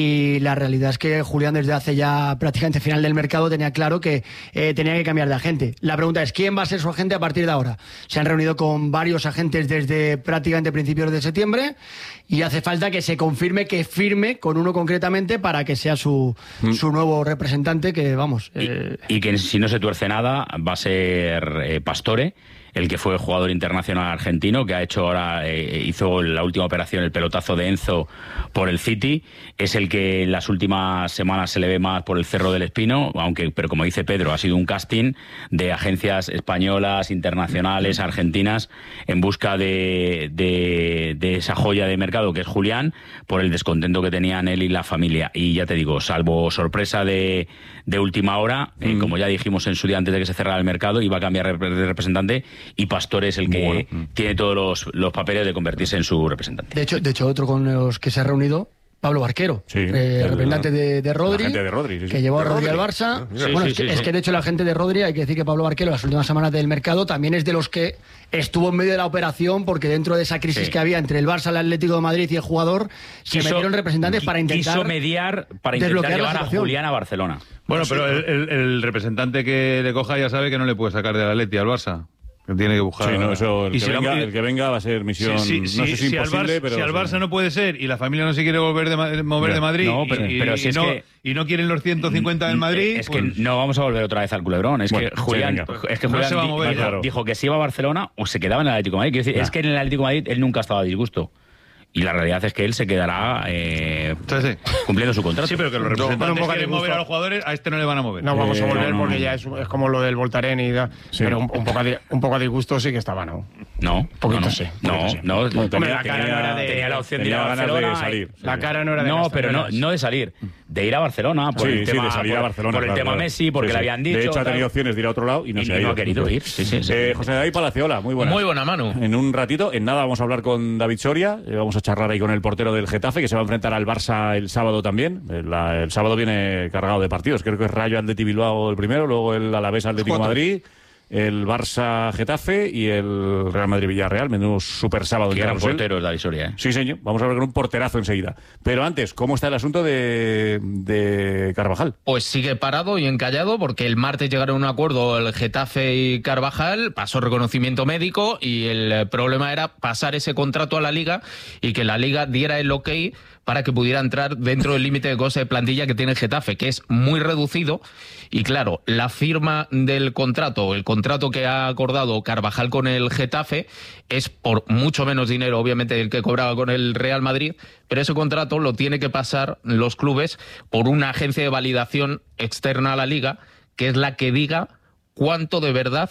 y la realidad es que Julián desde hace ya prácticamente final del mercado tenía claro que eh, tenía que cambiar de agente. La pregunta es, ¿quién va a ser su agente a partir de ahora? Se han reunido con varios agentes desde prácticamente principios de septiembre y hace falta que se confirme que firme con uno concretamente para que sea su, mm. su nuevo representante, que vamos... Eh... Y, y que si no se tuerce nada va a ser eh, Pastore, el que fue jugador internacional argentino, que ha hecho ahora, eh, hizo la última operación, el pelotazo de Enzo por el City, es el que en las últimas semanas se le ve más por el Cerro del Espino, aunque, pero como dice Pedro, ha sido un casting de agencias españolas, internacionales, argentinas, en busca de, de, de esa joya de mercado que es Julián, por el descontento que tenían él y la familia. Y ya te digo, salvo sorpresa de, de última hora, eh, mm. como ya dijimos en su día antes de que se cerrara el mercado, iba a cambiar de representante, y Pastore es el que bueno. tiene todos los, los papeles de convertirse en su representante. De hecho, de hecho, otro con los que se ha reunido, Pablo Barquero, sí, eh, el, representante de, de Rodri, de Rodri sí, sí. que llevó a de Rodri, Rodri al Barça. Sí, bueno, sí, es, que, sí, es sí. que de hecho la gente de Rodri, hay que decir que Pablo Barquero, las últimas semanas del mercado, también es de los que estuvo en medio de la operación, porque dentro de esa crisis sí. que había entre el Barça, el Atlético de Madrid y el jugador, se quiso, metieron representantes para intentar quiso mediar para intentar llevar a Julián a Barcelona. Bueno, pero el, el, el representante que le coja ya sabe que no le puede sacar del Atleti al Barça. Que tiene que buscar. Sí, no, eso, el, y que si venga, la, el que venga va a ser misión. Sí, sí, no sé si, si imposible, al Barça, pero. Si al Barça no puede ser y la familia no se quiere volver de, mover de Madrid no, pero, y, pero y, si es no, que, y no quieren los ciento cincuenta del Madrid. Es pues, que no vamos a volver otra vez al culebrón. Es bueno, que Julián, sí, es que no Julián se va a mover, dijo, claro. dijo que si iba a Barcelona o se quedaba en el Atlético de Madrid. Quiero decir, claro. Es que en el Atlético de Madrid él nunca estaba a disgusto. Y la realidad es que él se quedará eh, sí, sí. cumpliendo su contrato. Sí, pero que los representantes no, quieren mover a los jugadores, a este no le van a mover. No vamos eh, a volver no, porque no. ya es, es como lo del Voltaren y da, sí. Pero un, un, poco a, un poco a disgusto sí que estaba, ¿no? No, un poquito no, no. sí. No, sí. no. Hombre, tenía, la cara tenía, no era de, tenía la opción de ir a Barcelona. De salir, la sí. cara no era de No, pero no, no de salir. De ir a Barcelona por sí, el tema, sí, de salir por, a Barcelona, por el claro, tema claro. Messi, porque sí, sí. le habían dicho. De hecho, ha tenido tal. opciones de ir a otro lado y no y se no ha ido. ha querido ir. Sí, sí, sí. Eh, José David Palaciola, muy buena. Muy buena, Manu. En un ratito, en nada, vamos a hablar con David Soria. Eh, vamos a charlar ahí con el portero del Getafe, que se va a enfrentar al Barça el sábado también. El, la, el sábado viene cargado de partidos. Creo que es Rayo Atleti Bilbao el primero, luego el Alavés Atlético Madrid, el Barça Getafe y el Real Madrid Villarreal. Menudo super sábado. Qué gran portero es David Soria, ¿eh? Sí, señor. Vamos a hablar con un porterazo enseguida. Pero antes, ¿cómo está el asunto de, de Carvajal? Pues sigue parado y encallado, porque el martes llegaron a un acuerdo el Getafe y Carvajal, pasó reconocimiento médico y el problema era pasar ese contrato a la Liga y que la Liga diera el ok para que pudiera entrar dentro del límite de coste de plantilla que tiene el Getafe, que es muy reducido. Y claro, la firma del contrato, el contrato que ha acordado Carvajal con el Getafe, es por mucho menos dinero, obviamente, del que cobraba con el Real Madrid, pero ese contrato lo tiene que pasar los clubes por una agencia de validación externa a la Liga, que es la que diga cuánto de verdad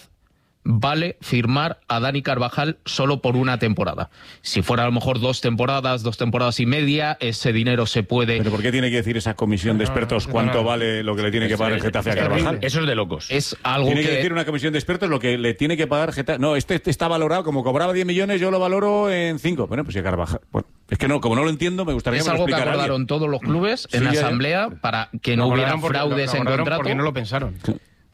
vale firmar a Dani Carvajal solo por una temporada. Si fuera a lo mejor dos temporadas, dos temporadas y media, ese dinero se puede... ¿Pero por qué tiene que decir esa comisión de expertos cuánto vale lo que le tiene que pagar el Getafe a Carvajal? Eso es de locos. Es algo tiene que... que decir una comisión de expertos lo que le tiene que pagar Getafe. No, este, este está valorado, como cobraba diez millones, yo lo valoro en cinco. Bueno, pues si a Carvajal... Bueno, es que no, como no lo entiendo, me gustaría es que me lo algo que explicara acordaron alguien. todos los clubes en sí, la ya, asamblea ya. para que no hubiera fraudes en contrato. Porque no lo pensaron.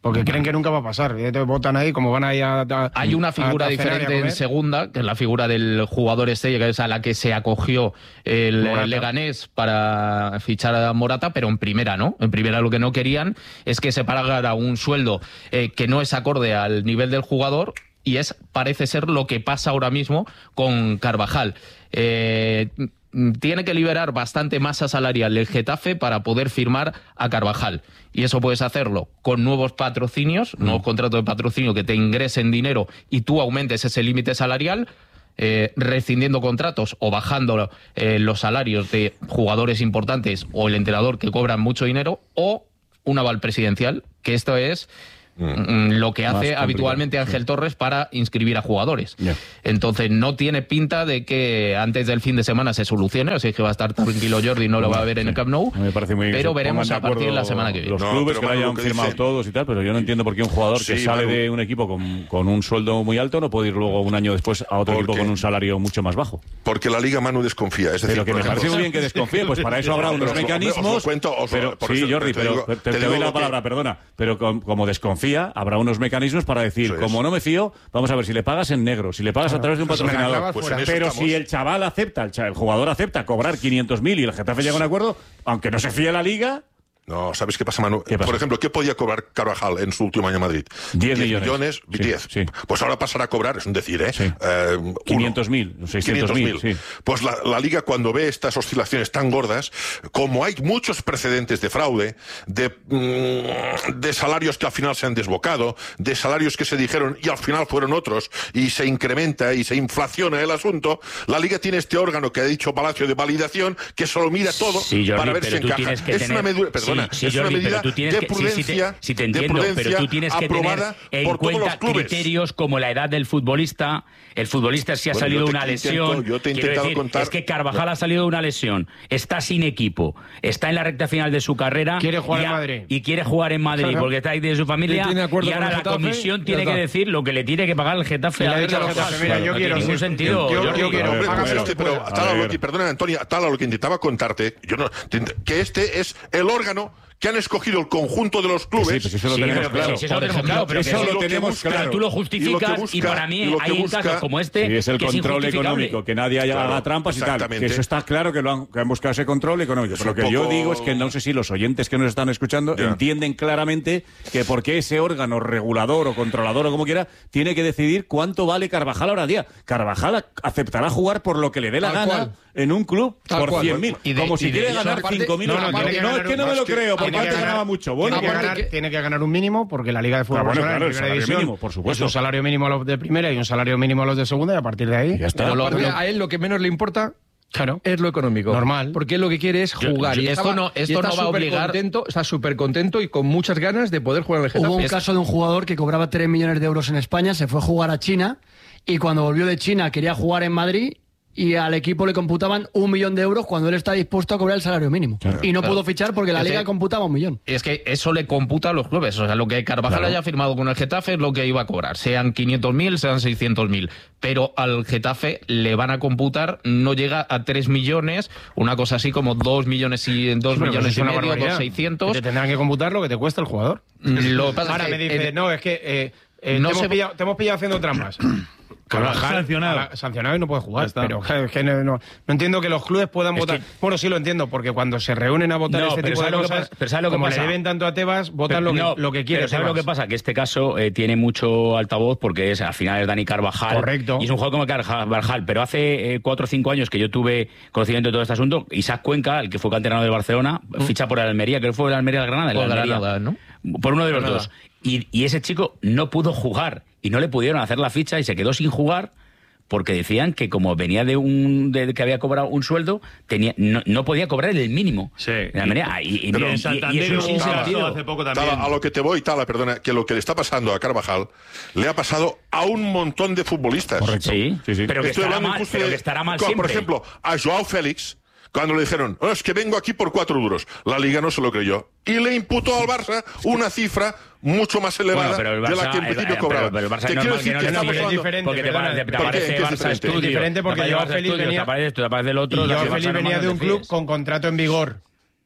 Porque creen que nunca va a pasar. Entonces votan ahí, como van ahí a... a Hay una figura a, a diferente en segunda, que es la figura del jugador este, que es a la que se acogió el Morata. Leganés para fichar a Morata, pero en primera no. En primera lo que no querían es que se pagara un sueldo eh, que no es acorde al nivel del jugador, y es, parece ser, lo que pasa ahora mismo con Carvajal. Eh... Tiene que liberar bastante masa salarial el Getafe para poder firmar a Carvajal. Y eso puedes hacerlo con nuevos patrocinios, mm. nuevos contratos de patrocinio que te ingresen dinero y tú aumentes ese límite salarial, eh, rescindiendo contratos o bajando eh, los salarios de jugadores importantes o el entrenador que cobran mucho dinero, o un aval presidencial, que esto es... Mm. lo que hace habitualmente Ángel Torres para inscribir a jugadores. Yeah. Entonces no tiene pinta de que antes del fin de semana se solucione, así que va a estar tranquilo Jordi, no lo va a ver en el Camp Nou, me parece muy bien, pero veremos a partir de la semana que viene. Los clubes no, que lo hayan firmado dice... todos y tal, pero yo no entiendo por qué un jugador sí, que sale Manu. de un equipo con, con un sueldo muy alto no puede ir luego un año después a otro equipo con un salario mucho más bajo. Porque la Liga Manu desconfía. Es decir, pero que me parece muy bien que desconfíe, pues para eso habrá unos mecanismos. Sí, Jordi, pero te doy la palabra, perdona, pero como desconfía, habrá unos mecanismos para decir, como no me fío, vamos a ver si le pagas en negro, si le pagas a través de un patrocinador. Pues pero estamos. Si el chaval acepta, el, chaval, el jugador acepta cobrar quinientos mil y el Getafe llega a un acuerdo, aunque no se fíe la Liga... No, ¿sabes qué pasa, Manu? ¿Qué pasa? Por ejemplo, ¿qué podía cobrar Carvajal en su último año en Madrid? diez millones. millones, sí, diez. Sí. Pues ahora pasará a cobrar, es un decir, ¿eh? Sí. eh quinientos mil, seiscientos mil. Sí. Pues la, la Liga, cuando ve estas oscilaciones tan gordas, como hay muchos precedentes de fraude, de, mm, de salarios que al final se han desbocado, de salarios que se dijeron y al final fueron otros, y se incrementa y se inflaciona el asunto, la Liga tiene este órgano que ha dicho Palacio de validación, que solo mira todo sí, Jordi, para ver si encaja. Es tener... una medida, perdona, sí, sí, es Jordi, una medida pero tú tienes de que, prudencia, sí, sí te, sí te entiendo, pero tú tienes que tener en cuenta criterios como la edad del futbolista. El futbolista si ha bueno, salido de una intento, lesión. Yo te he quiero intentado decir, contar. Es que Carvajal ha salido de una lesión, está sin equipo, está en la recta final de su carrera. Quiere jugar y, en Madrid. Y quiere jugar en Madrid, porque está ahí de su familia. Y ahora la comisión tiene que decir lo que le tiene que pagar el Getafe. A Mira, yo quiero. No tiene ningún sentido. Yo, yo quiero. Pero tal a lo que, perdona, Antonia, tal a lo que intentaba contarte, yo no, que este es el órgano que han escogido el conjunto de los clubes. Sí, pues eso lo sí, tenemos pero, claro. Sí, eso lo tenemos claro, pero eso lo, lo tenemos claro. Pero tú lo justificas y, lo busca, y para mí y hay busca, casos como este sí, es el que control es económico, que nadie haya claro, haga trampas y tal. Que eso está claro que, lo han, que han buscado ese control económico. Pero lo que poco... yo digo es que no sé si los oyentes que nos están escuchando yeah. entienden claramente que porque ese órgano regulador o controlador o como quiera tiene que decidir cuánto vale Carvajal ahora día. Carvajal aceptará jugar por lo que le dé la Tal gana cual. en un club Tal por cual. cien mil. Como si quiere ganar cinco mil. No, no, es que no me lo creo, porque antes ganaba mucho. Bueno, tiene, que ganar, tiene que ganar un mínimo, porque la Liga de Fútbol ah, bueno, Profesional claro, en primera división mínimo, por supuesto. es un salario mínimo a los de primera y un salario mínimo a los de segunda, y a partir de ahí ya está. Lo, lo, a él lo que menos le importa claro. es lo económico. Normal. Porque él lo que quiere es jugar. Yo, yo, y esto estaba, no, esto y está no va a obligar. Contento, está súper contento y con muchas ganas de poder jugar en el Getafe. Hubo un es... caso de un jugador que cobraba tres millones de euros en España, se fue a jugar a China y cuando volvió de China quería jugar en Madrid y al equipo le computaban un millón de euros cuando él está dispuesto a cobrar el salario mínimo. Claro, y no claro. pudo fichar porque la es Liga que, computaba un millón. Es que eso le computa a los clubes. O sea, lo que Carvajal claro. haya firmado con el Getafe es lo que iba a cobrar. Sean quinientos mil, sean seiscientos mil. Pero al Getafe le van a computar, no llega a tres millones, una cosa así como dos millones y dos sí, millones y medio, dos seiscientos. Te tendrán que computar lo que te cuesta el jugador. Lo pasa Ahora que, me dice, eh, no, es que eh, eh, no te, hemos se... pillado, te hemos pillado haciendo trampas. Carvajal sancionado. A, sancionado y no puede jugar. Pero es que no, no, no entiendo que los clubes puedan es votar. Que... Bueno, sí lo entiendo, porque cuando se reúnen a votar no, este tipo de cosas, pasa, lo que como pasa? le deben tanto a Tebas, votan pero, lo, que, no, lo que quieren. ¿Sabes lo que pasa? Que este caso eh, tiene mucho altavoz porque es al final es Dani Carvajal. Correcto. Y es un juego como Carvajal. Pero hace eh, cuatro o cinco años que yo tuve conocimiento de todo este asunto, Isaac Cuenca, el que fue canterano del Barcelona, mm. ficha por el Almería, creo que fue el Almería del Granada. El por Almería, Granada, ¿no? Por uno de los Granada. dos. Y, y ese chico no pudo jugar y no le pudieron hacer la ficha y se quedó sin jugar. Porque decían que como venía de un de que había cobrado un sueldo, tenía no, no podía cobrar el mínimo. Sí. Manera, y, y, pero y, en Santander y eso es Tala, hace poco también. Tala, a lo que te voy, Tala, perdona, que lo que le está pasando a Carvajal le ha pasado a un montón de futbolistas. Correcto. Sí, sí, sí. Pero, que estará, mal, pero de, que estará mal con, siempre. Por ejemplo, a Joao Félix, cuando le dijeron, oh, es que vengo aquí por cuatro duros, la Liga no se lo creyó. Y le imputó al Barça una cifra mucho más elevada bueno, Barça, de la que en principio el, cobraba. Pero, pero el Barça ¿Qué quiero decir? no, que no, estamos no, hablando... diferente, porque te, te, te, te aparece ¿Qué? Barça Es Estudio. Diferente porque Joao Félix venía... Te aparece esto, te aparece del otro. Y Joao Félix venía de un club con contrato en vigor.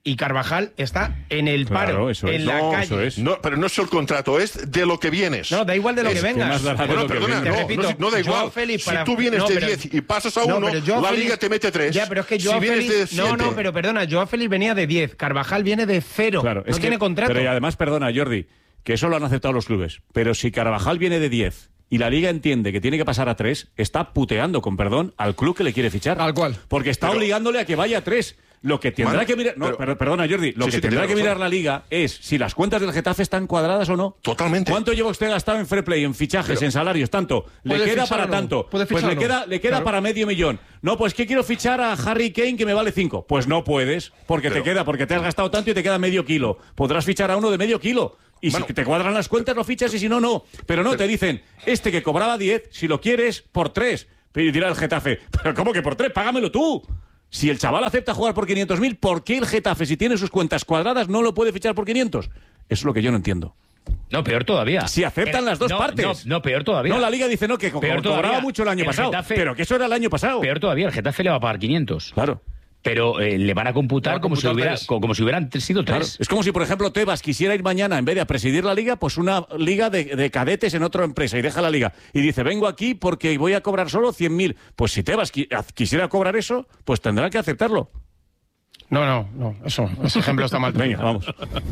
y Carvajal está en el paro, Claro, eso en es. la No, calle. eso es. No, pero no es el contrato, es de lo que vienes. No, da igual de lo Es- que vengas. Bueno, perdona, Te no, repito, no, no da Joao igual. Félix si para- tú vienes no, de pero- diez y pasas a No, uno, pero Joao la Félix- Liga te mete tres. Ya, pero es que si Joao vienes Félix... de siete, No, no, pero perdona, Joao Félix venía de diez, Carvajal viene de cero, Claro, no es que- tiene contrato. Pero y además, perdona, Jordi, que eso lo han aceptado los clubes. Pero si Carvajal viene de diez y la Liga entiende que tiene que pasar a tres, está puteando, con perdón, al club que le quiere fichar. Tal cual. Porque está Pero- obligándole a que vaya a tres. Lo que tendrá Manu, que mirar... No, pero- pero- perdona, Jordi. Lo Sí, que sí, tendrá tiene que razón. mirar la Liga es si las cuentas del Getafe están cuadradas o no. Totalmente. ¿Cuánto lleva usted gastado en fair play, en fichajes, Pero- en salarios? Tanto. Le ¿Puede queda fichar para o no? tanto. ¿Puede Pues fichar le o no? queda, le queda Claro. para medio millón. No, pues que quiero fichar a Harry Kane que me vale cinco. Pues no puedes, porque Pero- te queda, porque te has gastado tanto y te queda medio kilo. Podrás fichar a uno de medio kilo. Y Bueno. si te cuadran las cuentas, lo fichas y si no, no. Pero no, te dicen, este que cobraba diez, si lo quieres, por tres. Y dirá el Getafe, ¿pero cómo que por tres? Págamelo tú. Si el chaval acepta jugar por quinientos mil, ¿por qué el Getafe, si tiene sus cuentas cuadradas, no lo puede fichar por quinientos? Eso es lo que yo no entiendo. No, peor todavía. Si aceptan El- las dos no, partes. No, no, peor todavía. No, la Liga dice no, que co- Peor cobraba todavía. mucho el año El pasado. Getafe- Pero que eso era el año pasado. Peor todavía, el Getafe le va a pagar quinientos. Claro. Pero eh, le van a computar, Le va a como, si computar hubiera, tres. co- como si hubieran sido Claro. tres. Es como si, por ejemplo, Tebas quisiera ir mañana, en vez de a presidir la Liga, pues una liga de, de cadetes en otra empresa y deja la Liga. Y dice, vengo aquí porque voy a cobrar solo cien mil. Pues si Tebas qui- quisiera cobrar eso, pues tendrá que aceptarlo. No, no, no, eso, ese ejemplo está mal. Venga, vamos.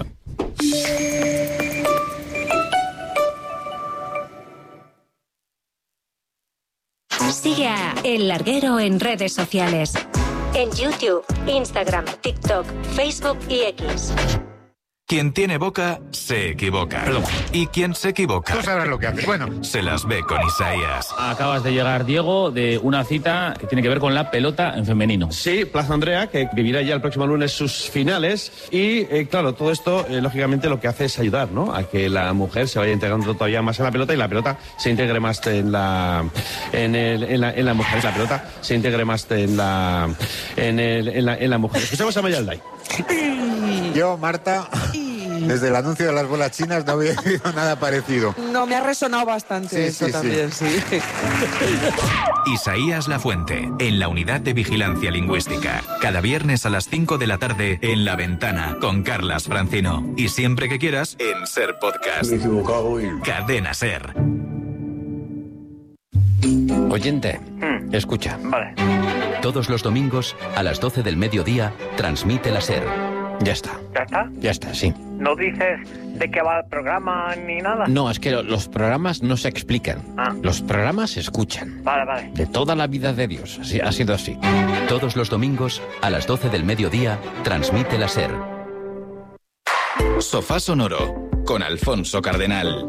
Sigue a El Larguero en redes sociales. En YouTube, Instagram, TikTok, Facebook y X. Quien tiene boca, se equivoca. Y quien se equivoca... Tú sabrás lo que haces. Bueno. Se las ve con Isaías. Acabas de llegar, Diego, de una cita que tiene que ver con la pelota en femenino. Sí, Plaza Andrea, que vivirá ya el próximo lunes sus finales. Y, eh, claro, todo esto, eh, lógicamente, lo que hace es ayudar, ¿no?, a que la mujer se vaya integrando todavía más en la pelota y la pelota se integre más en la... En, el, en, la, en la mujer. La pelota se integre más en la... En, el, en, la, en la mujer. Escuchamos a Mayalday. Yo, Marta, desde el anuncio de las bolas chinas no había oído nada parecido. No, me ha resonado bastante Sí, eso sí, también, sí. Isaías Lafuente, en la Unidad de Vigilancia Lingüística. Cada viernes a las cinco de la tarde en La Ventana con Carlas Francino. Y siempre que quieras, en Ser Podcast. Me he equivocado y... Cadena Ser. Oyente, escucha. Vale. Todos los domingos, a las doce del mediodía, transmite la SER. Ya está. ¿Ya está? Ya está, sí. ¿No dices de qué va el programa ni nada? No, es que lo- los programas no se explican. Ah. Los programas se escuchan. Vale, vale. De toda la vida de Dios. Así, ha sido así. Todos los domingos, a las doce del mediodía, transmite la SER. Sofá Sonoro, con Alfonso Cardenal.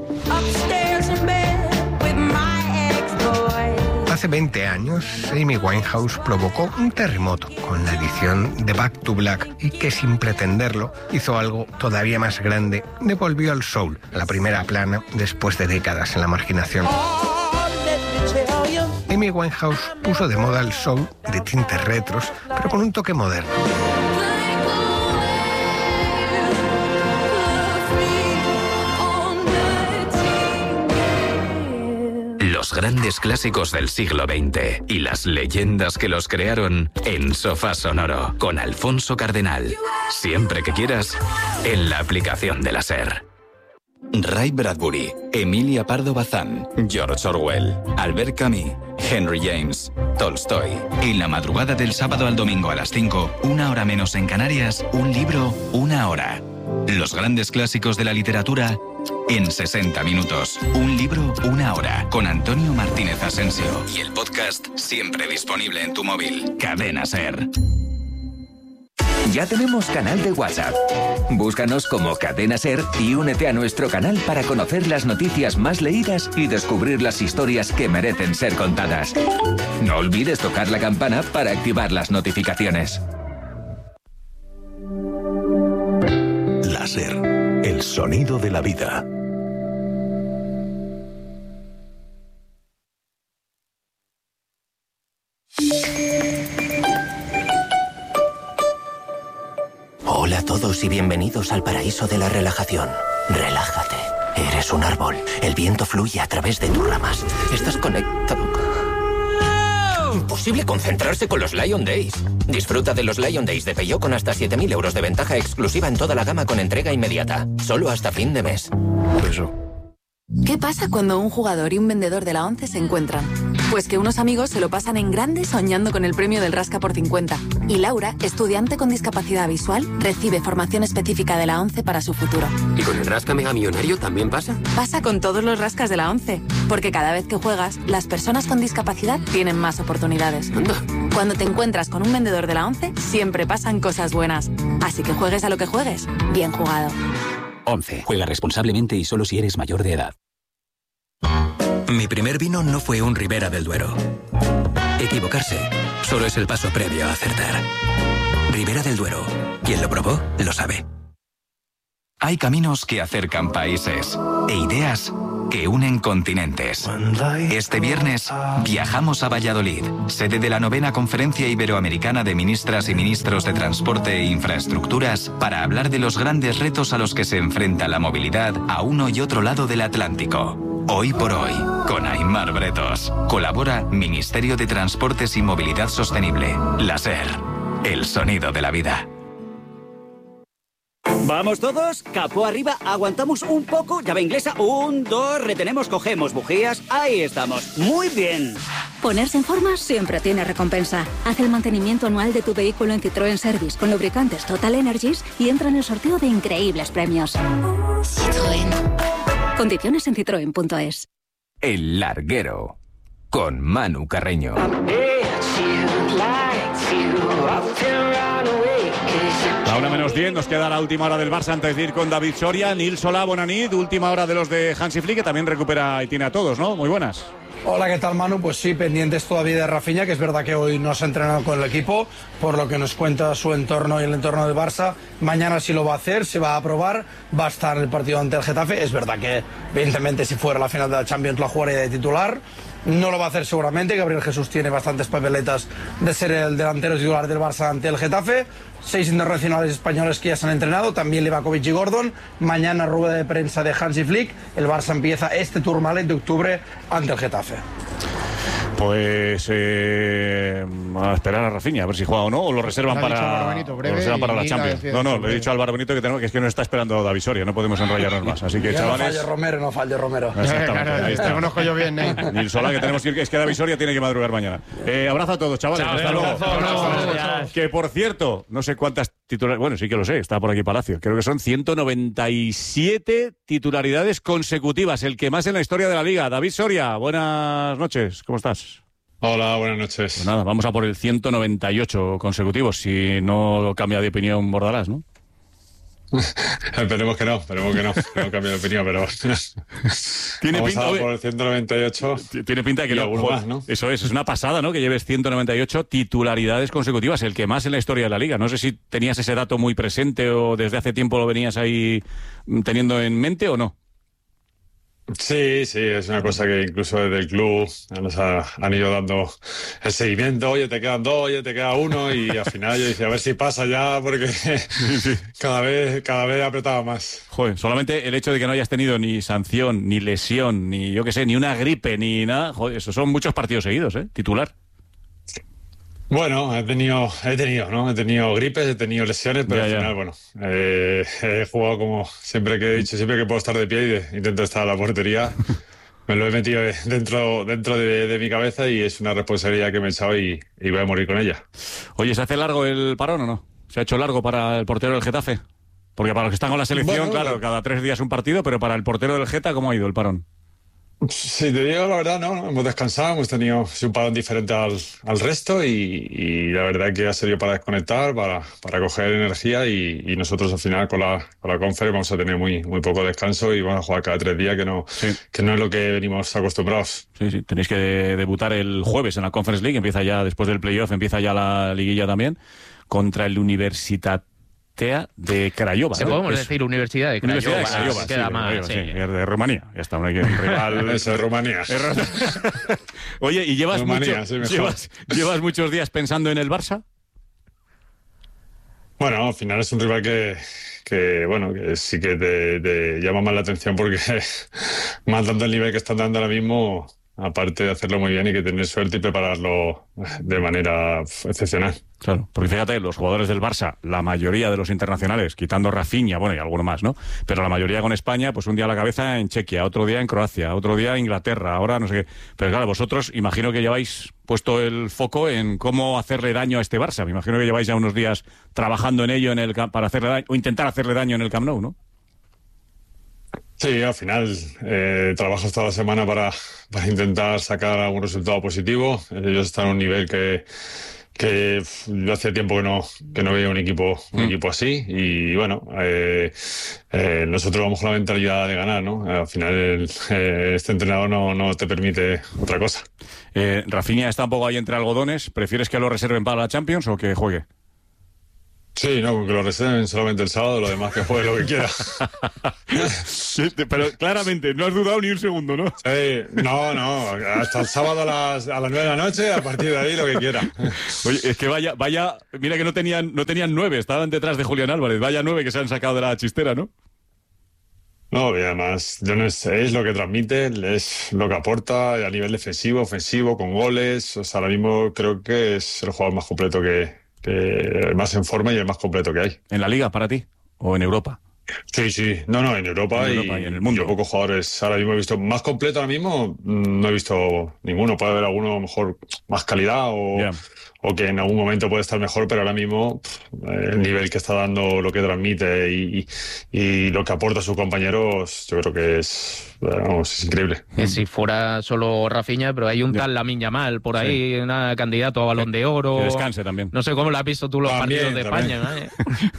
Hace veinte años, Amy Winehouse provocó un terremoto con la edición de Back to Black y que, sin pretenderlo, hizo algo todavía más grande. Devolvió al soul a la primera plana después de décadas en la marginación. Amy Winehouse puso de moda el soul de tintes retros, pero con un toque moderno. Los grandes clásicos del siglo veinte y las leyendas que los crearon en Sofá Sonoro con Alfonso Cardenal. Siempre que quieras, en la aplicación de la SER. Ray Bradbury, Emilia Pardo Bazán, George Orwell, Albert Camus, Henry James, Tolstoy. En la madrugada del sábado al domingo a las cinco, una hora menos en Canarias, un libro, una hora. Los grandes clásicos de la literatura en sesenta minutos. Un libro, una hora. Con Antonio Martínez Asensio. Y el podcast siempre disponible en tu móvil. Cadena SER. Ya tenemos canal de WhatsApp. Búscanos como Cadena Ser y únete a nuestro canal para conocer las noticias más leídas y descubrir las historias que merecen ser contadas. No olvides tocar la campana para activar las notificaciones. Láser, el sonido de la vida. Hola a todos y bienvenidos al paraíso de la relajación. Relájate. Eres un árbol. El viento fluye a través de tus ramas. Estás conectado. imposible concentrarse con los Lion Days. Disfruta de los Lion Days de Peugeot con hasta siete mil euros de ventaja exclusiva en toda la gama con entrega inmediata. Solo hasta fin de mes. Eso. ¿Qué pasa cuando un jugador y un vendedor de la ONCE se encuentran? Pues que unos amigos se lo pasan en grande soñando con el premio del Rasca por cincuenta. Y Laura, estudiante con discapacidad visual, recibe formación específica de la ONCE para su futuro. ¿Y con el Rasca Mega Millonario también pasa? Pasa con todos los rascas de la ONCE, porque cada vez que juegas, las personas con discapacidad tienen más oportunidades. Anda. Cuando te encuentras con un vendedor de la ONCE, siempre pasan cosas buenas. Así que juegues a lo que juegues, bien jugado. once. Juega responsablemente y solo si eres mayor de edad. Mi primer vino no fue un Ribera del Duero. Equivocarse solo es el paso previo a acertar. Ribera del Duero. Quien lo probó, lo sabe. Hay caminos que acercan países e ideas que unen continentes. Este viernes viajamos a Valladolid, sede de la novena Conferencia Iberoamericana de Ministras y Ministros de Transporte e Infraestructuras, para hablar de los grandes retos a los que se enfrenta la movilidad a uno y otro lado del Atlántico. Hoy por hoy, con Aimar Bretos. Colabora Ministerio de Transportes y Movilidad Sostenible. La SER, el sonido de la vida. Vamos todos, capó arriba, aguantamos un poco, llave inglesa, un, dos, retenemos, cogemos bujías, ahí estamos, muy bien. Ponerse en forma siempre tiene recompensa. Haz el mantenimiento anual de tu vehículo en Citroën Service con lubricantes Total Energies y entra en el sorteo de increíbles premios. Citroën. Condiciones en citroen punto es. El Larguero, con Manu Carreño. La una menos diez, nos queda la última hora del Barça antes de ir con David Soria. Nil Solá, Bonanit, última hora de los de Hansi Flick, que también recupera y tiene a todos, ¿no? Muy buenas. Hola, ¿qué tal, Manu? Pues sí, pendientes todavía de Rafinha, que es verdad que hoy no se ha entrenado con el equipo, por lo que nos cuenta su entorno y el entorno del Barça. Mañana sí lo va a hacer, se va a probar, va a estar en el partido ante el Getafe. Es verdad que, evidentemente, si fuera la final de la Champions la jugaría de titular. No lo va a hacer seguramente. Gabriel Jesús tiene bastantes papeletas de ser el delantero titular del Barça ante el Getafe. Seis internacionales españoles que ya se han entrenado, también Livakovic y Gordon. Mañana rueda de prensa de Hansi Flick. El Barça empieza este Tourmalet de octubre ante el Getafe. Pues eh, a esperar a Rafinha, a ver si juega o no, o lo reservan para, Benito, lo reservan para la Champions. No, no, le he dicho a Álvaro Benito que tenemos que es que no está esperando David Soria, no podemos enrollarnos más. Así que, ya chavales. No falle Romero, no falle Romero. Exactamente, ahí está. Te conozco yo bien, ¿eh? Nil Solá, que tenemos que ir, es que David Soria tiene que madrugar mañana. Eh, abrazo a todos, chavales. Chao, hasta luego. abrazo, abrazo, abrazo. Que por cierto, no sé cuántas titularidades. Bueno, sí que lo sé, está por aquí Palacio. Creo que son ciento noventa y siete titularidades consecutivas, el que más en la historia de la liga. David Soria, buenas noches, ¿cómo estás? Hola, buenas noches. Pues nada, vamos a por el ciento noventa y ocho consecutivos, si no cambia de opinión Bordalás, ¿no? Esperemos que no, esperemos que no, que no cambie de opinión, pero tiene vamos pinta, a por el ciento noventa y ocho. Tiene pinta de que y lo, alguno joder, más, ¿no? Eso es, es una pasada, ¿no? Que lleves ciento noventa y ocho titularidades consecutivas, el que más en la historia de la liga. No sé si tenías ese dato muy presente o desde hace tiempo lo venías ahí teniendo en mente o no. Sí, sí, es una cosa que incluso desde el club nos ha, han ido dando el seguimiento. Oye, te quedan dos, oye, te queda uno, y al final yo decía, a ver si pasa ya, porque sí, sí. cada vez cada vez apretaba más. Joder, solamente el hecho de que no hayas tenido ni sanción, ni lesión, ni yo qué sé, ni una gripe, ni nada, joder, eso son muchos partidos seguidos, ¿eh? Titular. Bueno, he tenido, he tenido, ¿no? He tenido gripes, he tenido lesiones, pero ya, al final, ya. bueno, eh, he jugado como siempre que he dicho, siempre que puedo estar de pie y de, intento estar a la portería. Me lo he metido dentro, dentro de, de mi cabeza y es una responsabilidad que me he echado y, y voy a morir con ella. Oye, ¿se hace largo el parón o no? ¿Se ha hecho largo para el portero del Getafe? Porque para los que están con la selección, bueno, claro, cada tres días un partido, pero para el portero del Geta, ¿cómo ha ido el parón? Si te digo la verdad, no, no, hemos descansado, hemos tenido un parón diferente al, al resto y, y la verdad que ha servido para desconectar, para, para coger energía y, y nosotros al final con la, con la Conference vamos a tener muy, muy poco descanso y vamos a jugar cada tres días, que no, sí. que no es lo que venimos acostumbrados. Sí, sí, tenéis que de, debutar el jueves en la Conference League, empieza ya después del playoff, empieza ya la liguilla también, contra el Universitat de Craiova. Se ¿no? podemos es... decir Universidad de Craiova. Universidad de Craiova, sí, queda sí, más, sí. sí. Es de Rumanía. Ya está, no hay que rival. Eso es Rumanía. Oye, ¿y llevas, Rumanía, mucho, sí, llevas, llevas muchos días pensando en el Barça? Bueno, al final es un rival que, que bueno, que sí que te, te llama más la atención porque más dando el nivel que están dando ahora mismo, aparte de hacerlo muy bien, hay que tener suerte y prepararlo de manera excepcional. Claro, porque fíjate, los jugadores del Barça, la mayoría de los internacionales, quitando Rafinha, bueno, y alguno más, ¿no? Pero la mayoría con España, pues un día a la cabeza en Chequia, otro día en Croacia, otro día en Inglaterra, ahora no sé qué. Pero claro, vosotros imagino que lleváis puesto el foco en cómo hacerle daño a este Barça. Me imagino que lleváis ya unos días trabajando en ello en el para hacerle daño, o intentar hacerle daño en el Camp Nou, ¿no? Sí, al final eh, trabajas toda la semana para, para intentar sacar algún resultado positivo. Ellos están a un nivel que, que yo hacía tiempo que no que no veía un equipo un mm. equipo así y bueno, eh, eh, nosotros vamos con la mentalidad de ganar, ¿no? Al final el, eh, este entrenador no, no te permite otra cosa. Eh, Rafinha está un poco ahí entre algodones. ¿Prefieres que lo reserven para la Champions o que juegue? Sí, no, que lo reserven solamente el sábado, lo demás que juegue lo que quiera. Pero claramente, no has dudado ni un segundo, ¿no? Sí, no, no, hasta el sábado a las, a las nueve de la noche, a partir de ahí lo que quiera. Oye, es que vaya, vaya, mira que no tenían, no tenían nueve, estaban detrás de Julián Álvarez, vaya nueve que se han sacado de la chistera, ¿no? No, y además, yo no sé, es lo que transmite, es lo que aporta a nivel defensivo, ofensivo, con goles. O sea, ahora mismo creo que es el jugador más completo que... el más en forma y el más completo que hay. ¿En la Liga para ti? ¿O en Europa? Sí, sí. No, no, en Europa, en y, Europa y en el mundo. Yo pocos jugadores ahora mismo he visto. Más completo ahora mismo no he visto ninguno. Puede haber alguno mejor, más calidad o, yeah. o que en algún momento puede estar mejor, pero ahora mismo el nivel que está dando, lo que transmite y, y, y lo que aporta a sus compañeros, yo creo que es, vamos, es increíble. Que si fuera solo Rafinha, pero hay un tal Lamine Yamal por ahí, sí. una candidato a Balón de Oro. Que descanse también. No sé cómo lo has visto tú los también, partidos de también. España, ¿eh?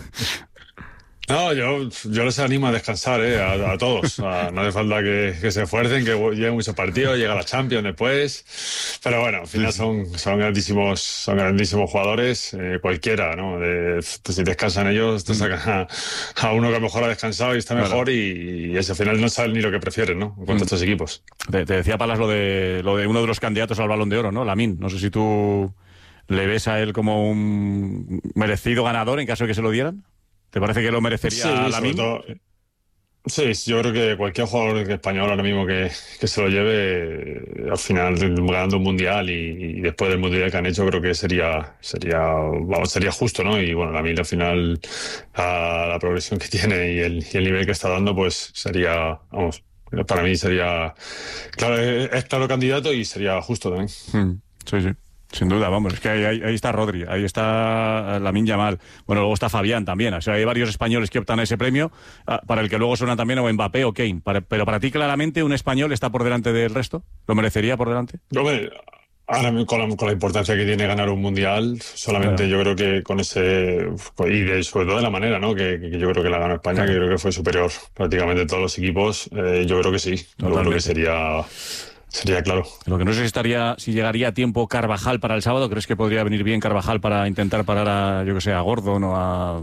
No, yo, yo les animo a descansar, ¿eh? a, a todos. A, no hace falta que, que se esfuercen, que lleguen muchos partidos, llega la Champions después. Pero bueno, al final son, son grandísimos, son grandísimos jugadores, eh, cualquiera, ¿no? De, si descansan ellos, te sacan a, a uno que a lo mejor ha descansado y está mejor, claro. y, y ese al final no saben ni lo que prefieren, ¿no? En cuanto a estos equipos. Te, te decía, Palas, lo de, lo de uno de los candidatos al Balón de Oro, ¿no? Lamine. No sé si tú le ves a él como un merecido ganador en caso de que se lo dieran. ¿Te parece que lo merecería sí, Lamine? Sí, yo creo que cualquier jugador español ahora mismo que, que se lo lleve, al final ganando un mundial y, y después del mundial que han hecho, creo que sería sería vamos, sería justo, ¿no? Y bueno, Lamine al final, a la progresión que tiene y el, y el nivel que está dando, pues sería, vamos, para mí sería, claro, es claro candidato y sería justo también. Mm, sí, sí. Sin duda, vamos, es que ahí, ahí, ahí está Rodri, ahí está Lamine Yamal, bueno, luego está Fabián también, o sea, hay varios españoles que optan a ese premio, para el que luego suena también o Mbappé o Kane, para, pero para ti claramente un español está por delante del resto, ¿lo merecería por delante? Hombre, ahora con la, con la importancia que tiene ganar un mundial, solamente claro. Yo creo que con ese, y de, sobre todo de la manera, ¿no? Que, que yo creo que la ganó España, claro. Que creo que fue superior prácticamente a todos los equipos, eh, yo creo que sí, yo creo que sería... Sería claro. Lo que no sé si estaría, si llegaría a tiempo Carvajal para el sábado. ¿Crees que podría venir bien Carvajal para intentar parar a, yo que sé, a Gordon o a...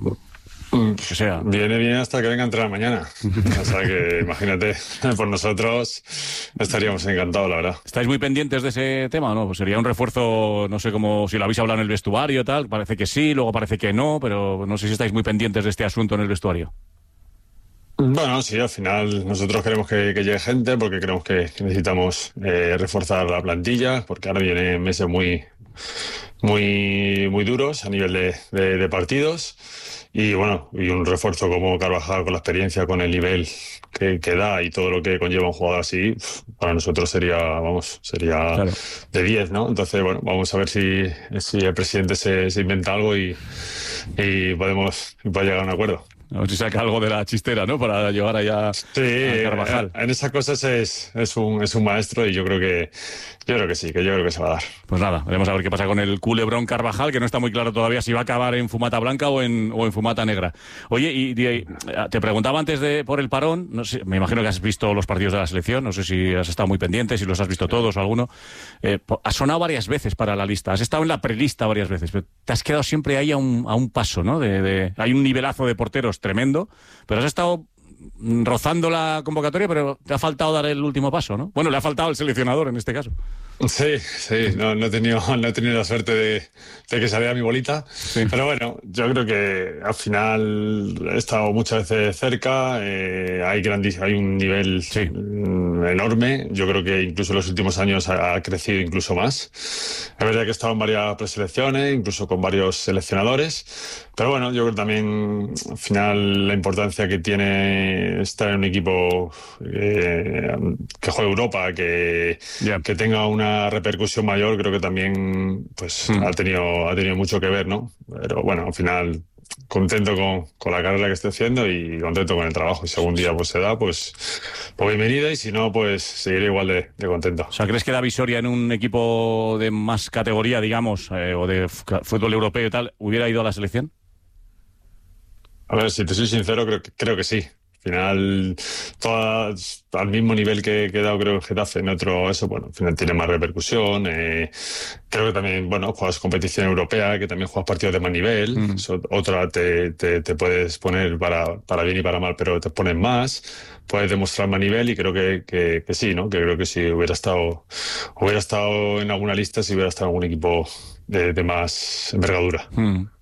que sea? Viene bien hasta que venga a entrenar mañana. O sea que, imagínate, por nosotros estaríamos encantados, la verdad. ¿Estáis muy pendientes de ese tema o no? Pues sería un refuerzo, no sé cómo, si lo habéis hablado en el vestuario y tal. Parece que sí, luego parece que no, pero no sé si estáis muy pendientes de este asunto en el vestuario. Bueno, sí, al final nosotros queremos que, que llegue gente porque creemos que necesitamos eh, reforzar la plantilla, porque ahora vienen meses muy muy muy duros a nivel de, de, de partidos y bueno, y un refuerzo como Carvajal con la experiencia, con el nivel que, que da y todo lo que conlleva un jugador así, para nosotros sería, vamos, sería claro. de diez, ¿no? Entonces, bueno, vamos a ver si, si el presidente se, se inventa algo y, y podemos puede llegar a un acuerdo. A ver si saca algo de la chistera, ¿no? Para llevar allá sí, a Carvajal. En esas cosas es, es, un, es un maestro y yo creo que yo creo que sí, que yo creo que se va a dar. Pues nada, veremos a ver qué pasa con el culebrón Carvajal, que no está muy claro todavía si va a acabar en fumata blanca o en, o en fumata negra. Oye, y, y te preguntaba antes de por el parón, no sé, me imagino que has visto los partidos de la selección, no sé si has estado muy pendiente, si los has visto todos o alguno. Eh, has sonado varias veces para la lista, has estado en la prelista varias veces, pero te has quedado siempre ahí a un, a un paso, ¿no? De, de, hay un nivelazo de porteros tremendo, pero has estado rozando la convocatoria, pero te ha faltado dar el último paso, ¿no? Bueno, le ha faltado al seleccionador en este caso. Sí, sí, no, no, he tenido, no he tenido la suerte de, de que saliera mi bolita, sí. Pero bueno, yo creo que al final he estado muchas veces cerca, eh, hay, grandis, hay un nivel sí. enorme, yo creo que incluso en los últimos años ha, ha crecido incluso más. Es verdad que he estado en varias preselecciones, incluso con varios seleccionadores, pero bueno, yo creo también al final la importancia que tiene estar en un equipo eh, que juegue Europa, que, yeah. que tenga una repercusión mayor, creo que también pues mm. ha tenido ha tenido mucho que ver, ¿no? Pero bueno, al final contento con, con la carrera que estoy haciendo y contento con el trabajo. Y si algún día pues se da, pues, pues bienvenida, y si no, pues seguiré igual de, de contento. O sea, ¿crees que David Soria en un equipo de más categoría, digamos, eh, o de f- fútbol europeo y tal, hubiera ido a la selección? A ver, si te soy sincero, creo que, creo que sí. Al final, todas al mismo nivel que he quedado, creo, en Getafe, en otro, eso, bueno, al final tiene más repercusión. Eh, creo que también, bueno, juegas competición europea, que también juegas partidos de más nivel. Mm. Eso, otra te, te, te puedes poner para, para bien y para mal, pero te pones más, puedes demostrar más nivel, y creo que, que, que sí, ¿no? Que creo que si hubiera estado, hubiera estado en alguna lista, si hubiera estado en algún equipo de, de más envergadura. Mm.